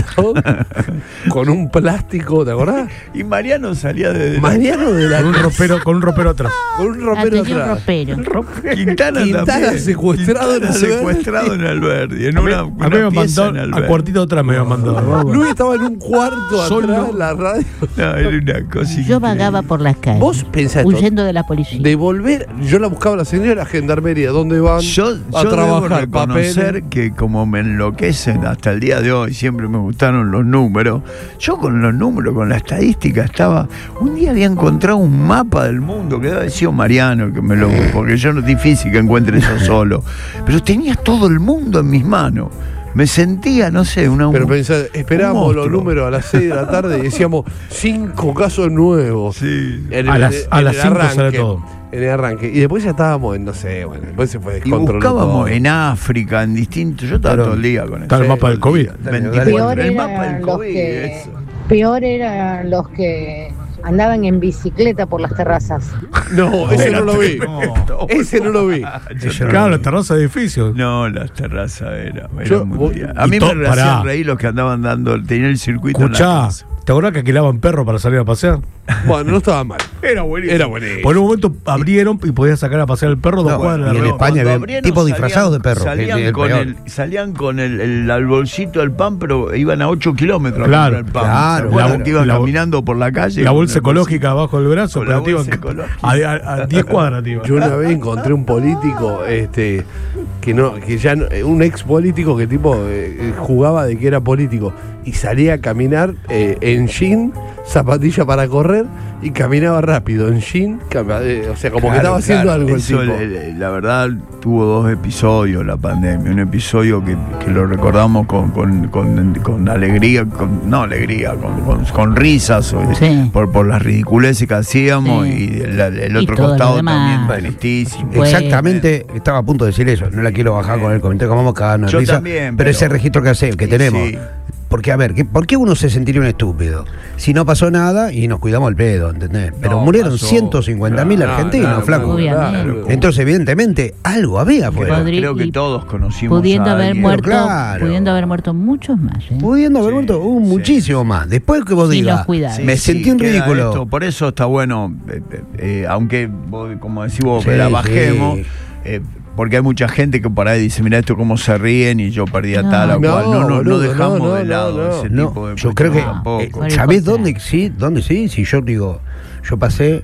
D: con un plástico, ¿te acordás?
F: Y Mariano salía de.
D: Mariano de la
B: Con un ropero, con un ropero atrás.
D: con un
A: Ah,
D: ropero
A: tenía un
D: atrás.
A: ropero.
F: Quintana,
D: Quintana
F: también.
D: secuestrado en
F: Quintana
D: Alberdi.
F: secuestrado en Alberdi. En
B: A mí,
F: una,
B: a mí
F: una
B: me
F: pieza
B: mandó
F: en
B: al
F: Alberdi.
B: cuartito atrás, me había mandado.
D: Luis estaba en un cuarto
B: Solo.
D: atrás de la radio.
F: No, era una cosa
A: Yo
F: increíble.
A: vagaba por las calles,
D: Vos pensás esto,
A: huyendo de la policía.
D: de volver, yo la buscaba a la señora gendarmería, ¿dónde van?
F: Yo,
D: a
F: yo debo
D: trabajar,
F: reconocer
D: papeles.
F: que como me enloquecen hasta el día de hoy, siempre me gustaron los números. Yo con los números, con la estadística estaba. Un día había encontrado un mapa del mundo que debe haber sido Mariano, que me lo, porque yo no es difícil que encuentre eso solo. Pero tenía todo el mundo en mis manos. Me sentía, no sé, una.
D: Pero
F: un-
D: pensá, esperábamos
F: un
D: los
F: monstruo.
D: números a las seis de la tarde y decíamos cinco casos nuevos.
F: Sí.
D: En
B: A las- a
D: en
B: las
D: el
B: cinco sale
D: arranque,
B: todo.
D: En el arranque. Y después ya estábamos en, no sé, bueno, después se fue
F: Y
D: descontrolando
F: buscábamos
D: todo.
F: en África, en distintos. Yo estaba
C: Pero
F: todo el día con
B: está
F: eso.
B: el mapa del COVID.
F: veinticuatro.
H: Peor
F: El mapa
H: eran
F: del
H: los
F: COVID.
H: que,
F: eso.
H: peor eran los que andaban en bicicleta por las terrazas.
D: No, ese no lo vi.
F: No.
D: Ese no lo vi.
B: Claro, la terraza de edificios.
F: No, las terrazas era. era
D: Yo-
F: mundial.
B: y
F: A mí
B: to-
F: me
B: pará.
F: hacían reír los que andaban dando, tenían el circuito. en la
B: Escuchá,
F: casa.
B: ¿te acordás que alquilaban perros para salir a pasear?
D: Bueno, no estaba mal.
B: Era buenísimo.
D: Era buenísimo.
B: Por un momento abrieron y podías sacar a pasear el perro dos
C: No,
B: cuadras
C: y
B: de
C: en
B: la
C: España
F: Cuando
C: había
F: abrieron,
C: tipos
F: salían-
C: disfrazados de perro, que
F: Salían,
C: es el
F: con
C: peor.
F: el, salían con el, el, al bolsito del pan, pero iban a ocho kilómetros
B: Claro,
F: a comprar el pan.
C: claro,
F: ¿Se acuerdan
C: claro.
F: que iban
B: La-
F: caminando por la calle?
B: La
F: con
B: bolsa
F: el
B: ecológica abajo del brazo,
F: Con la
B: pero te
F: bolsa
B: iban
F: ecológica.
B: a, a, a diez cuadras, tío.
D: Yo una vez encontré un político, este, que no, que ya no- un ex político que tipo eh, jugaba de que era político y salía a caminar eh, en jean, zapatilla para correr y caminaba rápido en jean, cam- eh, o sea, como que
F: Claro,
D: estaba haciendo
F: claro.
D: algo el
F: Eso,
D: tipo.
F: el- el- la verdad, tuvo dos episodios la pandemia. Un episodio que, que lo recordamos con, con, con, con alegría, con, no alegría, con, con, con risas o-
A: Sí.
F: por, por las ridiculeces que hacíamos
A: Sí.
F: y el, el
A: Y
F: otro
A: todo lo
F: costado
A: demás.
F: también tristísimo.
A: Bueno.
C: Exactamente, estaba a punto de decir eso. No la quiero bajar con el comentario que vamos a cagarnos de
F: Yo
C: risa,
F: también,
C: pero,
F: pero-
C: ese registro que hace, que
F: Sí,
C: tenemos.
F: sí.
C: Porque, a ver, ¿qué- ¿por qué uno se sentiría un estúpido? Si no pasó nada y nos cuidamos el pedo, ¿entendés? Pero
F: No,
C: murieron
F: pasó.
C: ciento cincuenta mil
D: Claro,
C: argentinos,
D: claro,
C: flaco.
A: Obviamente.
C: Entonces, evidentemente, algo había
F: Pero
C: afuera.
A: Podri-
F: creo que
A: y
F: todos conocimos
A: Pudiendo
F: a
A: haber
F: alguien.
A: muerto,
C: claro.
A: pudiendo haber muerto muchos más. ¿eh?
C: Pudiendo haber
F: Sí,
C: muerto, hubo
F: sí,
C: muchísimo más. Después que vos
A: Sí,
C: digas,
A: los cuidados.
C: me
F: Sí,
C: sentí un
F: queda
C: ridículo.
F: esto. Por eso está bueno, eh, eh, eh, aunque vos, como decís vos,
C: Sí,
F: la bajemos,
C: sí.
F: eh, porque hay mucha gente que por ahí dice, mira esto cómo se ríen y yo perdía
A: No.
F: tal o
D: No,
F: cual. No, no, no
D: boludo,
F: dejamos
D: no, no,
F: de lado
D: no, no.
F: ese
C: No,
F: tipo de
C: yo creo que.
F: cuestiones tampoco.
C: eh,
A: Por el
C: ¿Sabés
A: contrario.
C: dónde sí? ¿Dónde sí? Si yo digo, yo pasé.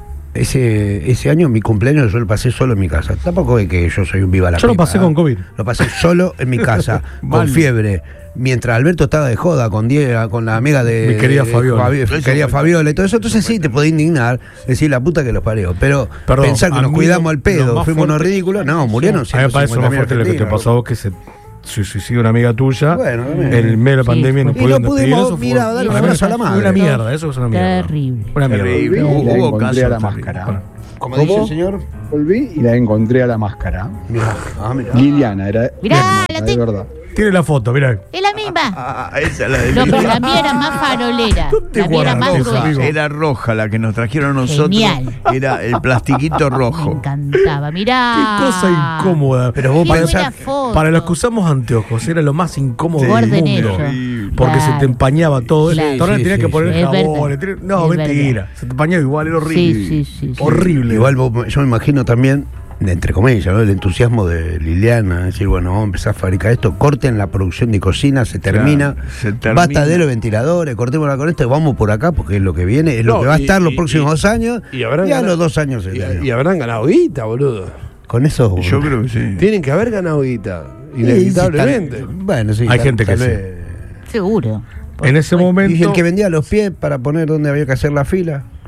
C: Ese, ese año, mi cumpleaños, yo lo pasé solo en mi casa. Tampoco es que yo soy un viva la
B: Yo lo
C: pipa,
B: pasé
C: ¿eh?
B: con COVID.
C: Lo pasé solo en mi casa, con
B: Mal.
C: fiebre. Mientras Alberto estaba de joda con Diego, con la amiga de.
B: Mi querida
C: de
B: Fabiola.
C: Fabi-
F: Eso
C: querida
F: fue-
C: Fabiola y todo eso. Entonces sí, te podés indignar, decir la puta que los parió. Pero
B: Perdón,
C: pensar que
B: a
C: nos
B: mí
C: cuidamos
B: lo-
C: al
B: lo
C: pedo,
B: más
C: fuimos unos
B: fuerte-
C: ridículos. No, murieron
B: A mí me parece
C: ciento
B: más
C: cincuenta mil
B: fuerte lo que te
C: argentinos.
B: pasó a vos, que se se suicidó una amiga tuya.
C: Bueno, también.
B: en el medio de la
A: Sí,
B: pandemia no
A: fue-
C: Y
B: pudieron
C: no pudimos,
B: despedir, eso fue-
C: mira, darle un
A: Sí,
C: abrazo a la
A: fue
C: madre.
B: Una mierda, eso es una mierda.
A: Terrible.
B: Una mierda.
F: Terrible.
I: Volví y la
F: Hubo
I: encontré
F: casos
I: a la
F: terribles.
I: máscara.
F: Bueno,
C: Como
I: ¿Cómo?
C: dice el señor.
I: Volví y la encontré a la máscara.
C: Mirá, ah, mirá.
I: Liliana, era
A: Mirá,
I: hermosa,
A: la
I: de
A: tengo.
I: verdad.
B: Tiene la foto, mirá.
A: Es la misma.
F: Ah, esa es la de
A: No, pero
F: Liliana.
A: la mía era más farolera.
B: ¿Dónde
A: La mía era más
B: guardaste eso,
A: gruesa.
B: amigo?
F: Era roja la que nos trajeron a nosotros.
A: Genial.
F: Era el plastiquito
A: Me
F: rojo.
A: encantaba. Mirá.
B: Qué cosa incómoda.
C: Pero vos
A: Qué buena
C: pensás.
A: foto.
B: Para los que usamos anteojos, era lo más incómodo
A: Guarden
B: del mundo.
A: eso.
B: Porque
A: Claro.
B: se te empañaba todo.
A: Claro.
B: Ahora
C: Sí,
B: tenías
C: sí,
B: que poner
C: sí.
A: Es
B: jabón.
A: verdad.
B: tenés- No,
A: Es
B: mentira.
A: verdad.
B: Se te empañaba igual, era horrible.
A: Sí, sí, sí, sí.
B: Horrible.
C: Igual vos- yo me imagino también, entre comillas, ¿no? El entusiasmo de Liliana, decir, bueno, vamos a empezar a fabricar esto, corten la producción de cocina, se termina,
F: Claro, se termina.
C: basta de los ventiladores, cortémosla con esto, vamos por acá porque es lo que viene, es
D: No,
C: lo que va a
D: y-
C: estar los
D: y-
C: próximos
D: y-
C: dos años,
D: y habrán
C: ya a
D: ganado-
C: los dos años se
D: Y,
C: terminó.
D: y habrán ganado guita, boludo.
C: Con eso...
F: Yo creo que sí.
D: Tienen que haber ganado guita.
C: Sí,
D: Inevitablemente.
C: sí, tal- bueno, sí.
B: Hay
C: tal-
B: gente que
C: tal
B: sí.
C: vez-
A: Seguro.
B: En ese
C: Y
B: momento.
C: el que vendía los pies para poner donde había que hacer la fila,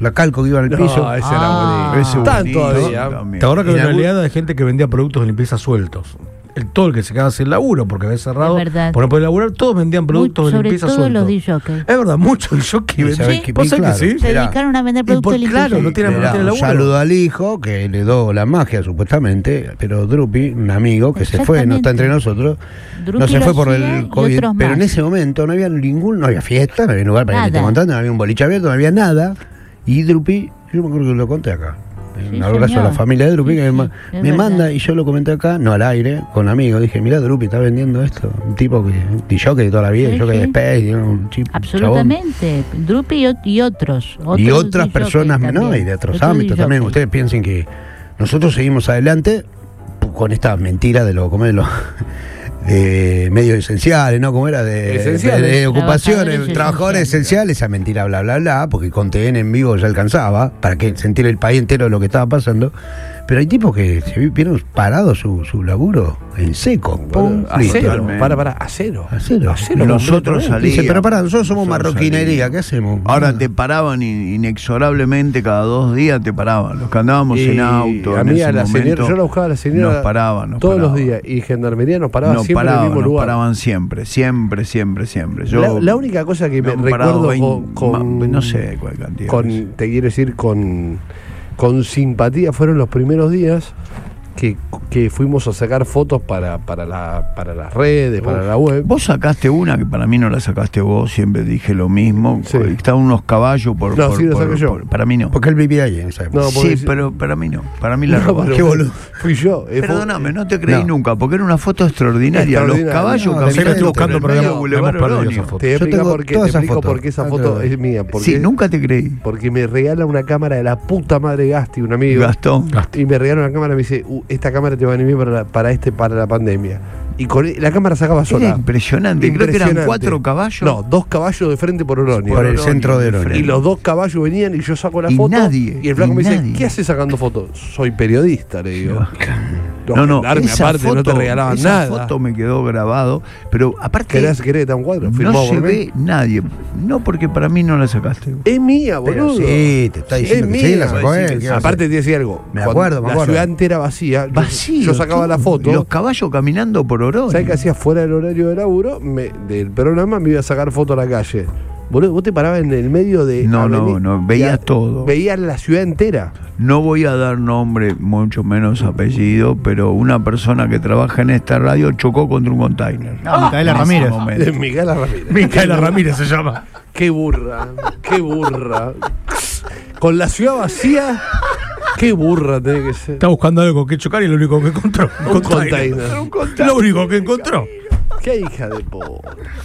C: la calco que iba en el
D: No,
C: piso.
D: ese
A: Ah.
D: era
F: Ese
D: bonito.
F: bonito
D: Tanto todavía.
F: también.
B: ¿Te acuerdas que
C: En
B: había una
C: algún-
B: oleada de gente que vendía productos de limpieza sueltos? El, todo el que se quedaba sin laburo porque había cerrado
A: Es verdad.
B: por no poder laburar, todos vendían productos
A: Muy-
B: de
A: sobre
B: limpieza
A: todo
B: sueltos.
A: los disjockeys.
B: Es verdad, mucho el jockey
C: Y
B: vendía.
C: sabés
A: Sí.
C: que-
B: ¿Vos
C: y
B: sabés
C: claro,
B: que sí?
A: Se
C: Mirá.
A: dedicaron a vender
B: Y
A: productos
B: por-
A: de limpieza.
B: claro, no tiene-
C: Mirá,
B: tiene
C: un
B: laburo.
C: saludo al hijo que le dio la magia supuestamente, pero Drupi, un amigo que se fue, no está entre nosotros,
A: Drupi
C: no se
A: lo
C: fue por
A: hacía
C: el
A: y
C: COVID,
A: otros
C: pero
A: más.
C: en ese momento no había ningún, no había fiesta, no había lugar para que te esté
A: Nada.
C: contando, no había un boliche abierto, no había nada, y Drupi, yo me acuerdo que lo conté acá.
A: Sí,
C: Un abrazo a
A: señor.
C: la familia de Drupi
A: Sí,
C: que
A: sí,
C: me,
A: es
C: me
A: verdad.
C: manda y yo lo comenté acá, no al aire, con amigos. Dije, mirá, Drupi está vendiendo esto. Un tipo que, un jockey de toda la vida,
A: Sí,
C: jockey de
A: sí.
C: Space, ¿no? Un chip,
A: Absolutamente. Drupi y, ot- y otros,
C: chabón. Y
A: otros
C: otras
A: disjockeys
C: personas, ¿no?
A: también.
C: Y de otros
A: Otros
C: ámbitos también.
A: disjockeys.
C: Ustedes piensen que nosotros seguimos adelante con esta mentira de lo, como de los de medios esenciales, ¿no? Como era de,
D: Esenciales.
C: de, de ocupaciones,
A: Trabajadores
C: trabajadores esenciales, esa mentira, bla, bla, bla, porque con T N en vivo ya alcanzaba, para que sentir el país entero de lo que estaba pasando. Pero hay tipos que se vi- vieron parado su, su laburo en seco. Pum,
D: A
C: listo.
D: cero.
F: Totalmente.
D: Para, para, a cero.
C: A cero.
D: A cero.
F: Nosotros
D: completamente.
F: salíamos.
C: Dice, pero pará, nosotros somos
F: Nosotros
C: marroquinería,
F: salíamos.
C: ¿qué hacemos?
F: Ahora
C: Nada.
F: te paraban in- inexorablemente cada dos días, te paraban. Los que andábamos
D: Y
F: en auto.
D: a
F: en
D: mí,
F: ese
D: a la
F: momento,
D: señora, yo la buscaba a la señora
F: Nos paraban, nos
D: todos los
F: paraban.
D: días. Y Gendarmería nos paraba
F: Nos
D: siempre
F: paraban,
D: en el mismo
F: nos
D: lugar.
F: paraban siempre, siempre, siempre, siempre. Yo,
D: la, la única cosa que me
F: han parado
D: recuerdo
F: veinte
D: con, con-
F: ma- no sé cuál cantidad.
D: con- te quiero decir, con, con simpatía fueron los primeros días que, que fuimos a sacar fotos para, para, la, para las redes, para la web.
F: Vos sacaste una que para mí no la sacaste vos, siempre dije lo mismo.
D: Sí.
F: Estaban unos caballos por.
D: No,
F: por-
D: sí lo
F: por-
D: saqué yo.
F: por- para mí no.
C: Porque él vivía allí en esa época.
D: No, porque-
F: Sí, pero para mí no. Para mí la
D: No,
F: robaron.
D: pero
C: Qué boludo.
D: Fui yo. eh, fue-
F: Perdóname, no te creí
C: No.
F: nunca, porque era una foto extraordinaria.
D: Extraordinaria.
F: Los caballos
C: No,
F: caminando
C: sí la estoy
B: buscando,
F: por
B: pero
F: el medio
B: hemos-
F: Boulevard
B: hemos perdido
F: Oroño.
B: esa foto.
D: Te voy a
C: Yo
D: explicar
C: tengo
D: por qué,
C: todas
D: te
C: esas
D: explico
C: fotos.
D: por qué esa
C: Ah,
D: foto
C: claro.
D: es mía. Porque,
F: Sí, nunca te creí.
D: porque me regala una cámara de la puta madre Gasti, un amigo.
F: Gastón.
D: Y me regala una cámara y me dice, "Uh, esta cámara te va a venir bien para, la- para este para la pandemia. Y con la cámara sacaba sola.
F: Era impresionante. Creo que eran
D: Impresionante.
F: cuatro caballos.
D: No, dos caballos de frente por Oroño.
C: Por el centro de Oroño.
D: Y los dos caballos venían y yo saco la
F: Y
D: foto.
F: nadie,
D: y el flaco
F: y
D: me dice,
F: nadie.
D: ¿qué haces sacando fotos? Soy periodista, le digo. Los
F: No, no,
D: gendarmes,
F: esa
D: aparte,
F: foto,
D: no te regalaban
F: esa
D: nada.
F: foto me quedó grabado, pero aparte
D: ¿Querés, querés que te haga un cuadro?
F: no
D: Firmado
F: se
D: por mí.
F: ve nadie. No, porque para mí no la sacaste.
D: Es mía,
C: Pero
D: boludo.
C: sí, te está diciendo
D: Es
C: que sí,
D: mía.
C: la sacó él. ¿qué va a
D: Aparte
C: hacer?
D: te decía algo.
C: Me
D: cuando
C: acuerdo, me
D: la
C: acuerdo.
D: ciudad entera vacía. yo-
F: Vacío.
D: Yo, sacaba la
F: todo.
D: foto.
F: Y los caballos caminando por Oroño.
D: ¿Sabes qué hacía fuera del horario de laburo? Me, del programa me iba a sacar foto a la calle. Boludo, vos te parabas en el medio de.
F: No, no,
D: aveni-
F: no, veías
D: ya-
F: todo.
D: Veías la ciudad entera.
F: No voy a dar nombre, mucho menos apellido, pero una persona que trabaja en esta radio chocó contra un container.
J: Ah, Micaela
F: En ese
J: Ramírez.
F: momento.
D: De Micaela Ramírez.
B: Micaela Ramírez se llama.
D: Qué burra, qué burra. Con la ciudad vacía, qué burra tiene que ser.
B: Está buscando algo que chocar y lo único que encontró.
D: Un container.
B: Lo único que encontró.
D: Qué hija de po.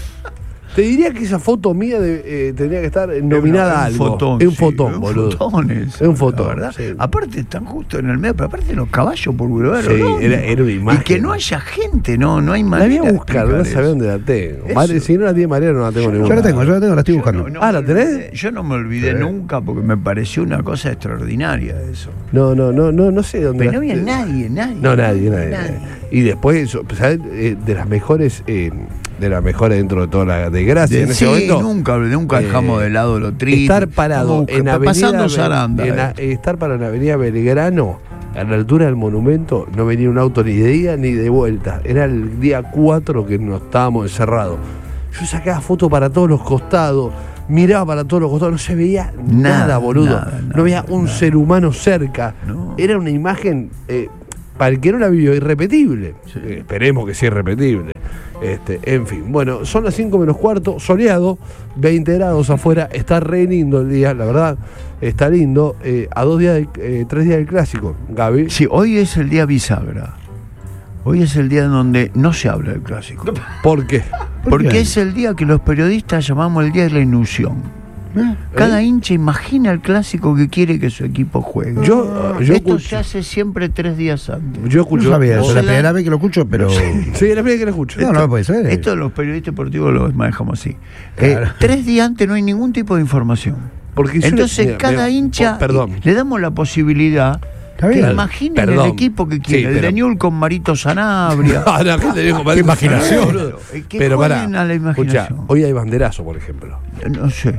D: Te diría que esa foto mía de- eh, tendría que estar nominada a
F: Es
D: algo.
F: un fotón,
D: es un
F: sí,
D: fotón,
F: es un
D: boludo.
F: fotón es,
D: Es un fotón,
F: la verdad.
D: sí.
F: Aparte están justo en el medio, pero aparte los caballos por Boulevard
D: Sí,
F: Oroño.
D: era- era una imagen.
F: Y que no haya gente, no, no hay
D: La
F: manera.
D: voy a
F: de
D: buscar, no
F: explicar
D: sabía
F: eso.
D: dónde la tengo.
F: Eso.
D: Mari- si no la tiene Mariana, no la tengo
F: Yo
D: ninguna.
C: Yo la tengo, yo la tengo, la estoy buscando.
F: No, no
D: Ah, ¿la
F: me
D: tenés?
F: olvidé- Yo no me olvidé nunca porque me pareció una cosa extraordinaria eso.
D: No, no, no, no, no sé dónde.
F: Pero
D: la-
F: no había nadie, nadie.
D: No, nadie, nadie. nadie. Y después, eso, ¿sabes? Eh, de las mejores, eh, de las mejores dentro de toda la desgracia
F: De-
D: en ese
F: sí,
D: momento.
F: nunca, nunca
D: eh,
F: dejamos de lado lo triste.
D: Estar parado
F: Estamos
D: en Avenida
F: pasando
D: Be-
F: zaranda.
D: en a-
F: eh.
D: estar parado en Avenida Belgrano, a la altura del monumento, no venía un auto ni de ida ni de vuelta. Era el día cuatro que nos estábamos encerrados. Yo sacaba fotos para todos los costados, miraba para todos los costados, no se veía nada,
F: Nada,
D: boludo.
F: nada,
D: no había un
F: nada.
D: ser humano cerca.
F: No.
D: Era una imagen, eh, para el que no la vio, irrepetible. Eh, esperemos que sea irrepetible. Este, en fin, bueno, son las cinco menos cuarto, soleado, veinte grados afuera, está re lindo el día, la verdad, está lindo. Eh, a dos días, del- eh, tres días del clásico, Gaby.
F: Sí, hoy es el día bisagra. Hoy es el día en donde no se habla del clásico.
D: ¿Por qué?
F: Porque
C: qué?
F: es el día que los periodistas llamamos el día de la ilusión. Cada hincha imagina el clásico que quiere que su equipo juegue.
D: Yo, yo
F: Esto
D: escucho,
F: se hace siempre tres días antes.
D: yo
C: No
D: escucho.
C: sabía eso,
D: vos-
C: es la primera vez que lo escucho, pero.
D: Sí, es la primera vez que lo escucho.
C: No, no puede ser.
F: Esto los periodistas deportivos lo manejamos así.
C: Claro.
F: Eh, tres días antes no hay ningún tipo de información.
D: Porque yo le-
F: Entonces
D: mira,
F: cada
D: mira,
F: hincha
D: oh, perdón.
F: le damos la posibilidad
C: Está
F: que
C: bien.
F: imaginen
D: Perdón.
F: el equipo que
D: Sí,
F: quiere. el
D: pero-
F: de Newell con Marito Sanabria.
D: Ah, no, ¿qué te digo?
B: Qué imaginación.
D: Boludo.
F: Eh, que
D: Pero
F: jueguen
D: pará,
F: a la
D: escuchá,
F: imaginación.
D: hoy hay banderazo, por ejemplo.
F: No sé.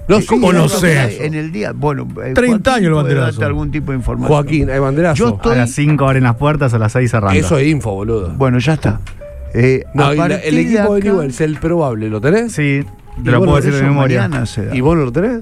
D: No,
B: ¿Cómo
D: sí,
B: no
D: hay
B: sé
D: banderazo.
B: eso?
F: En el día, bueno, eh,
B: treinta años el
F: puede
B: banderazo.
F: darte algún tipo de información.
D: Joaquín, hay banderazo.
F: Yo estoy-
J: A las cinco abren las puertas, a las seis arranca.
D: Eso es info, boludo.
F: Bueno, ya está. Eh,
D: No,
F: a
D: y la-
F: partir
D: el equipo de
F: acá-
D: Newell's, el probable, ¿lo tenés?
J: Sí,
D: Y
J: te lo
D: bueno,
J: puedo decir de
F: eso
J: memoria.
F: mañana se da.
D: ¿Y vos no lo tenés?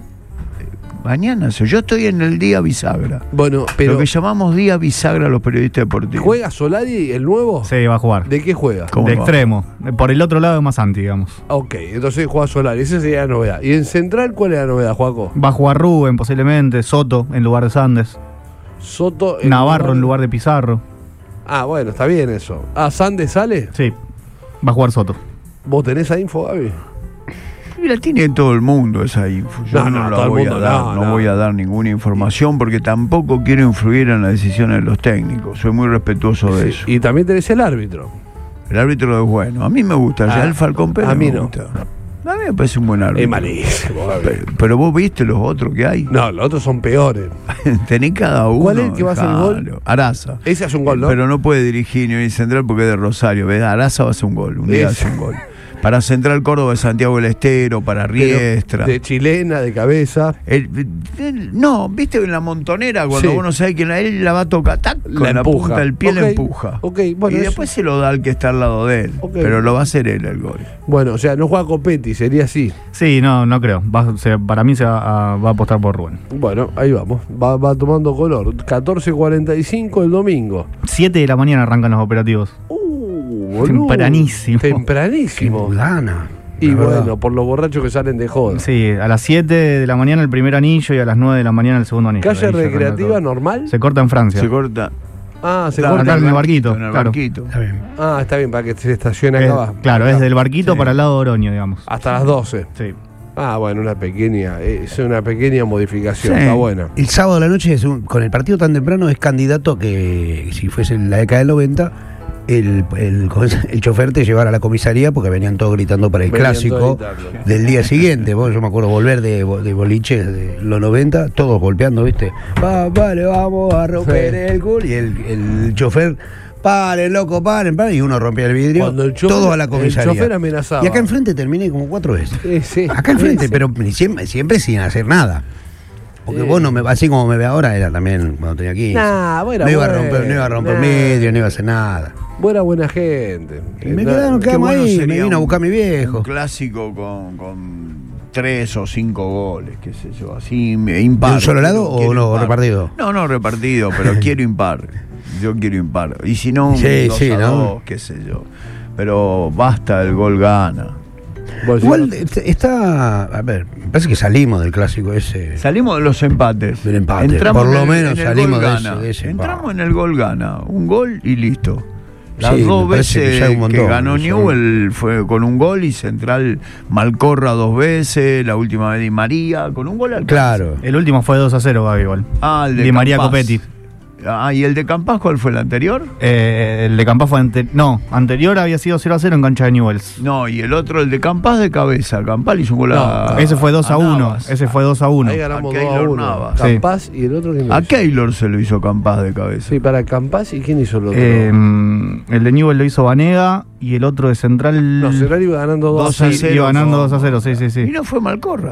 F: Mañana se- yo estoy en el día bisagra.
D: Bueno, pero
F: Lo que llamamos día bisagra a los periodistas deportivos.
D: ¿juega Solari el nuevo?
J: Sí, va a jugar.
D: ¿De qué juega?
F: ¿Cómo
J: De
F: no?
J: extremo. Por el otro lado de Masanti, digamos.
D: Ok, entonces juega Solari, esa sería la novedad. ¿Y en Central cuál es la novedad, Juaco?
J: Va a jugar Rubén posiblemente, Soto en lugar de Sandes,
D: Soto. en
J: Navarro en lugar de Pizarro.
D: Ah, bueno, está bien eso. Ah, ¿Sande sale?
J: Sí, va a jugar Soto.
D: ¿Vos tenés esa info, Gaby?
F: Mira, tiene todo el mundo esa info. Yo
D: No,
F: no,
D: no,
F: la
D: todo el
F: voy
D: mundo,
F: a dar,
D: no,
F: no,
D: no.
F: voy a dar ninguna información porque tampoco quiero influir en las decisiones de los técnicos. Soy muy respetuoso de
D: Sí.
F: eso.
D: Y también tenés el árbitro.
F: El árbitro es bueno. A mí me gusta.
D: Ah,
F: Ya el Falcón Pérez
D: a mí
F: me
D: no.
F: gusta. A mí me parece un buen árbitro.
D: Es malísimo, Gaby.
F: Pero, pero vos viste los otros que hay.
D: No, los otros son peores.
F: Tenés cada uno.
D: ¿Cuál es el que va a hacer el gol?
F: dejalo. Araza.
D: Ese hace un gol, ¿no?
F: Pero no puede dirigir ni ir central porque es de Rosario. ¿Ves? Araza va a hacer un gol. Un día
D: Ese.
F: hace un gol. Para Central Córdoba de Santiago del Estero, para
D: Pero
F: Riestra.
D: de chilena, de cabeza.
F: El- el- no, viste en la montonera cuando
D: Sí.
F: vos no sabés quién la- él la va a tocar, tac, con
D: La
F: la,
D: empuja.
F: punta del pie la
D: Ok,
F: empuja.
D: ok, bueno,
F: y
D: eso-
F: después se lo da al que está al lado de él.
D: Ok.
F: Pero lo va a hacer él el gol.
D: Bueno, o sea, no juega Copetti, sería así.
J: Sí, no, no creo. Va- se- para mí se va a, va a apostar por Rubén.
D: Bueno, ahí vamos. Va, va tomando color. catorce cuarenta y cinco el domingo.
J: siete de la mañana arrancan los operativos.
D: Uh, boludo.
J: Tempranísimo.
C: Qué
D: Tempranísimo.
C: gana.
D: Y
C: la verdad.
D: bueno, por los borrachos que salen de joda.
J: Sí, a las siete de la mañana el primer anillo y a las nueve de la mañana el segundo anillo.
D: ¿Calle
J: Ahí se arranca
D: recreativa
J: todo.
D: normal?
J: Se corta en Francia.
F: Se corta.
D: Ah, se
F: Claro,
D: corta.
J: acá en el barquito,
F: En el
J: claro.
F: barquito.
C: Está bien.
D: Ah, está bien, para que se estacione
J: Es-
D: acá abajo.
J: claro, es del barquito
F: Sí.
J: para el lado de Oroño, digamos.
D: Hasta las doce.
J: Sí.
D: Ah, bueno, una pequeña, es una pequeña modificación,
F: Sí.
D: está buena.
C: El sábado a la noche, es un- con el partido tan temprano, es candidato que, si fuese en la década del noventa, el, el, el chofer te llevara a la comisaría porque venían todos gritando para el
D: Venían
C: clásico
D: todos gritando.
C: del día siguiente. Vos, yo me acuerdo volver de, bo- de boliches de los noventa, todos golpeando, ¿viste? Va, vale, vamos a romper
D: Sí.
C: el culo. Y el, el chofer, paren, loco, paren, paren. Y uno rompía el vidrio,
D: Cuando el chofer-
C: todo a la
D: el
C: comisaría.
D: chofer amenazaba.
C: Y acá enfrente terminé como cuatro veces.
D: Sí, sí.
C: Acá enfrente,
D: Sí,
C: pero siempre, siempre sin hacer nada. Porque
D: Sí.
C: vos no me, así como me ve ahora, era también cuando tenía quince.
D: Nah, bueno,
C: no iba a
D: bueno,
C: romper, no iba a romper
D: nah.
C: medio, no iba a hacer nada.
D: Buena, buena gente.
C: Y me
D: Eh,
C: quedaron,
F: Qué
C: quedamos
F: bueno
C: ahí,
F: sería
C: me vino a
F: un-
C: buscar mi viejo.
F: Un clásico con, con tres o cinco goles, qué sé yo, así me- impar.
C: ¿De un solo lado
F: Quiero-
C: o
F: quiero
C: no,
F: impar.
C: repartido?
F: No, no repartido, pero quiero impar. Yo quiero impar. Y si no, un
C: Sí,
F: dos
C: sí,
F: a
C: ¿no?
F: dos, qué sé yo. Pero basta, el gol gana.
D: vos
C: Igual
D: decís-
C: este, está, a ver, me parece que salimos del clásico ese.
F: Salimos de los empates.
C: Del empate.
F: Entramos
C: Por lo
F: en el-
C: menos
F: en el
C: salimos
F: gol
C: de
F: gana.
C: ese- de ese
F: Entramos
C: empate.
F: en el gol gana. Un gol y listo. Las
C: Sí,
F: dos
C: me parece
F: veces
C: que ya es un montón,
F: ganó
C: eso.
F: Newell fue con un gol y Central Malcorra dos veces, la última vez Di María, con un gol al
C: Claro.
J: El último fue dos a cero, Gaby, igual.
F: Ah, el de
J: Di María
F: Campas.
J: Copetti.
F: Ah, ¿y el de Campas cuál fue el anterior?
J: Eh, el de Campas fue ante no, anterior había sido cero a cero en cancha de Newells.
F: No, y el otro, el de Campas de cabeza. Campal hizo un gol a.
J: No, ese fue dos a uno.
F: Navas.
J: Ese fue dos a uno.
D: Ahí ganamos
F: a
D: dos a
F: Keylor
D: uno.
F: Navas.
J: Sí.
D: Campás y el otro quién lo
F: A
D: hizo?
F: Keylor se lo hizo Campas de cabeza.
D: Sí, para Campás y quién hizo el otro.
J: Eh, el de Newell lo hizo Vanega y el otro de Central.
D: no, Central iba ganando dos
F: Dos
D: a
F: a
J: Sí,
F: cero.
J: iba ganando
F: fue-
J: dos a cero, sí, sí,
F: Y
J: sí.
F: no fue Malcorra.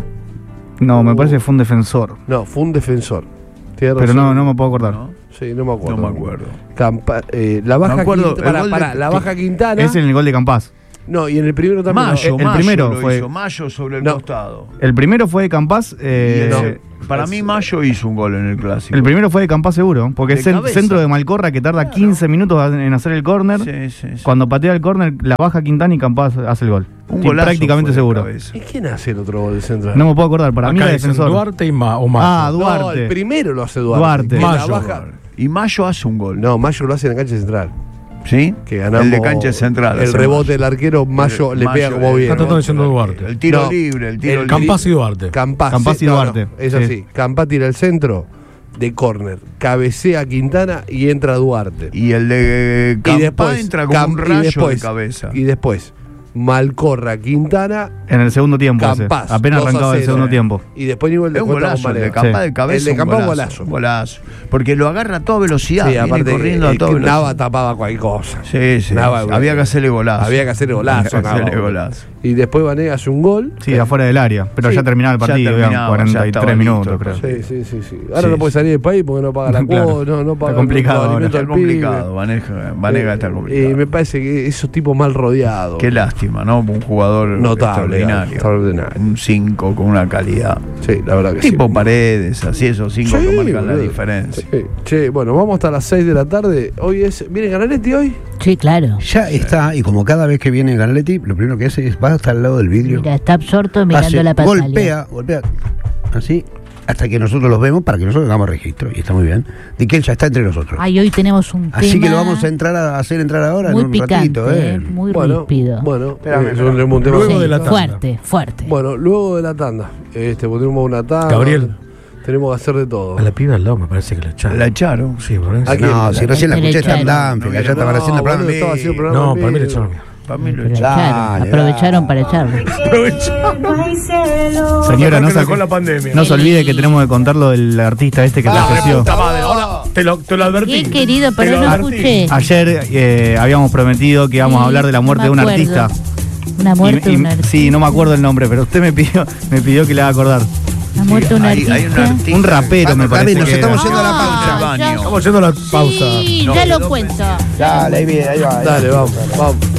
J: No, me parece que fue un defensor.
D: No, fue un defensor. Tiene
J: Pero
D: razón.
J: no, no me puedo acordar.
F: ¿No?
D: Sí, no me acuerdo.
F: No me acuerdo.
D: Campa- eh, la baja
F: Me acuerdo,
D: Quintana.
F: el
D: Pará,
F: gol de-
D: pará, la baja Quintana.
J: Es en el gol de Campas.
D: No, y en el primero también.
F: Mayo,
D: no.
J: el
F: Mayo
J: primero
F: lo
J: fue-
F: hizo, Mayo sobre el
D: No.
F: costado.
J: El primero fue de Campas. eh,
F: Y ese-
D: no.
F: para
D: es-
F: mí Mayo hizo un gol en el clásico.
J: el primero fue de Campas seguro, porque
F: De
J: es el
F: cabeza.
J: centro de Malcorra que tarda quince minutos en hacer el córner.
F: Sí, sí, sí.
J: Cuando patea el córner, la baja Quintana y Campas hace el gol.
F: Un
J: Sí,
F: golazo
J: prácticamente
F: fue de
J: seguro.
F: cabeza.
D: ¿Y quién hace el otro gol de Central?
J: No me puedo acordar, para mí
B: Acá
J: era
B: dicen
J: defensor.
B: Duarte y Ma, o Mayo.
J: Ah,
D: No,
J: Duarte.
D: el primero lo hace Duarte.
J: Duarte.
D: Que la
B: Mayo.
D: baja-
F: Y Mayo hace un gol.
D: No, Mayo lo hace en la cancha central.
F: ¿Sí?
D: Que ganamos.
F: El de cancha central.
D: El
F: hace
D: rebote
F: Mayo.
D: del arquero, Mayo
F: El-
D: le
F: Mayo,
D: pega como
F: el-
D: bien.
B: Está tratando diciendo Duarte.
F: El tiro
D: No,
F: libre, el tiro
D: el
F: libre.
B: Campas y Duarte.
D: Campás.
J: Campás y
D: no, no,
J: Duarte.
D: es
J: Sí.
D: así. Campás tira el centro de córner. Cabecea a Quintana y entra Duarte.
F: Y el de
D: Y
F: Campas
D: después,
F: entra con
D: Cam-
F: un
D: y
F: rayo
D: después-
F: de cabeza.
D: Y después, Malcorra, Quintana,
J: En el segundo tiempo. ese.
D: Campás.
J: Apenas
D: dos a
J: arrancaba el
D: cero.
J: segundo tiempo.
D: Y después Newell
F: Es
D: de
F: un
D: cuenta con
F: golazo, el de
D: Vanega.
F: Campas
J: Sí.
F: de cabeza.
D: El de
F: un
D: Campas,
F: golazo,
D: golazo.
F: un golazo. Porque lo agarra a toda velocidad.
D: Sí,
F: viene
D: aparte,
F: corriendo a
D: el
F: toda
D: que Nava
F: velocidad.
D: tapaba cualquier cosa.
F: Sí, sí.
D: Nava,
F: Había que hacerle golazo.
D: Había que hacerle golazo,
F: Había que hacerle
D: Nava.
F: golazo.
D: y después Vanega hace un gol.
J: Sí, afuera del área, pero
D: Sí.
J: ya terminaba el
F: Ya
J: partido,
F: terminaba,
J: eran cuarenta y
F: ya
J: tres
F: estaba
J: minutos,
F: listo,
J: creo.
D: Sí, sí, sí, sí. Ahora
F: Sí,
D: no puede
F: sí.
D: salir del país porque no paga la
J: Claro.
D: cuota, no, no paga
J: Está complicado
D: los
J: ahora.
D: alimentos
F: Está
D: al pibe.
F: complicado, Vanega, Vanega está
D: Eh,
F: complicado.
D: Y me parece que esos tipos mal rodeados.
F: Qué lástima, ¿no? Un jugador
D: Notable,
F: extraordinario.
D: extraordinario.
F: Un cinco con una calidad.
D: Sí, la verdad que
F: Tipo
D: sí.
F: Paredes, así esos cinco
D: Sí,
F: que marcan la
D: boludo.
F: diferencia.
D: Sí. Che, bueno, vamos hasta las seis de la tarde. Hoy es. ¿Viene Canaletti hoy?
A: Sí, claro.
C: Ya está, y como cada vez que viene Ganaletti, lo primero que hace es va hasta al lado del vidrio.
A: Mira, está absorto mirando
C: hace-
A: la pantalla.
C: golpea, golpea, así, hasta que nosotros los vemos para que nosotros hagamos registro, y está muy bien, de que él ya está entre nosotros.
A: Ay, hoy tenemos un
C: Así
A: tema
C: que lo vamos a entrar a hacer entrar ahora
A: muy
C: en un
A: picante,
C: ratito,
A: eh,
C: ¿eh?
A: muy
D: Bueno,
A: ríspido.
D: bueno,
C: Espérame,
D: eh, es
C: espérame.
D: un- un tema-
B: Luego
A: Sí,
B: de la tanda.
A: fuerte, fuerte.
D: Bueno, luego de la tanda. Este, pues tenemos una tanda.
B: Gabriel.
D: Tenemos que hacer de todo.
B: A la piba al lado me parece que la echaron.
F: La echaron.
B: Sí, ¿verdad?
D: ¿A quién?
C: No, si recién la
A: Le
C: escuché está en
A: echaron.
C: Danfield,
F: No,
C: allá estaban
D: no,
C: haciendo el programa.
D: boludo, estaba haciendo el programa
B: No,
D: en
B: para mí le
D: vivo.
B: echaron.
F: Para mí lo
A: Pero
F: echaron.
A: echaron,
C: Dale,
A: aprovecharon para echarlo.
J: Señora, no,
B: Que
J: se,
B: dejó la pandemia.
J: no se olvide que tenemos que contar lo del artista este que
B: Ah,
J: falleció.
B: puta madre, ahora te lo, te lo advertí.
A: Qué querido,
B: Te
A: pero
B: lo
A: no
B: advertí.
A: escuché.
J: Ayer eh, habíamos prometido que íbamos a
A: Sí,
J: hablar de la
A: no
J: muerte
A: me
J: de un
A: acuerdo.
J: artista.
A: Una muerte
J: Y-
A: de
J: y-
A: un artista.
J: sí, no me acuerdo el nombre, pero usted me pidió, me pidió que le haga acordar.
A: La muerte de un
F: Hay- hay un
A: artista.
F: artista.
J: Un rapero, me
C: Gaby,
J: parece.
C: nos
J: que era.
C: estamos yendo a la
A: Ah,
C: pausa.
F: Baño.
A: ya-
B: Estamos yendo a la pausa.
A: Sí,
F: No,
A: ya
F: no,
A: lo cuento.
C: Dale, ahí viene, ahí va.
D: Dale, vamos, vamos.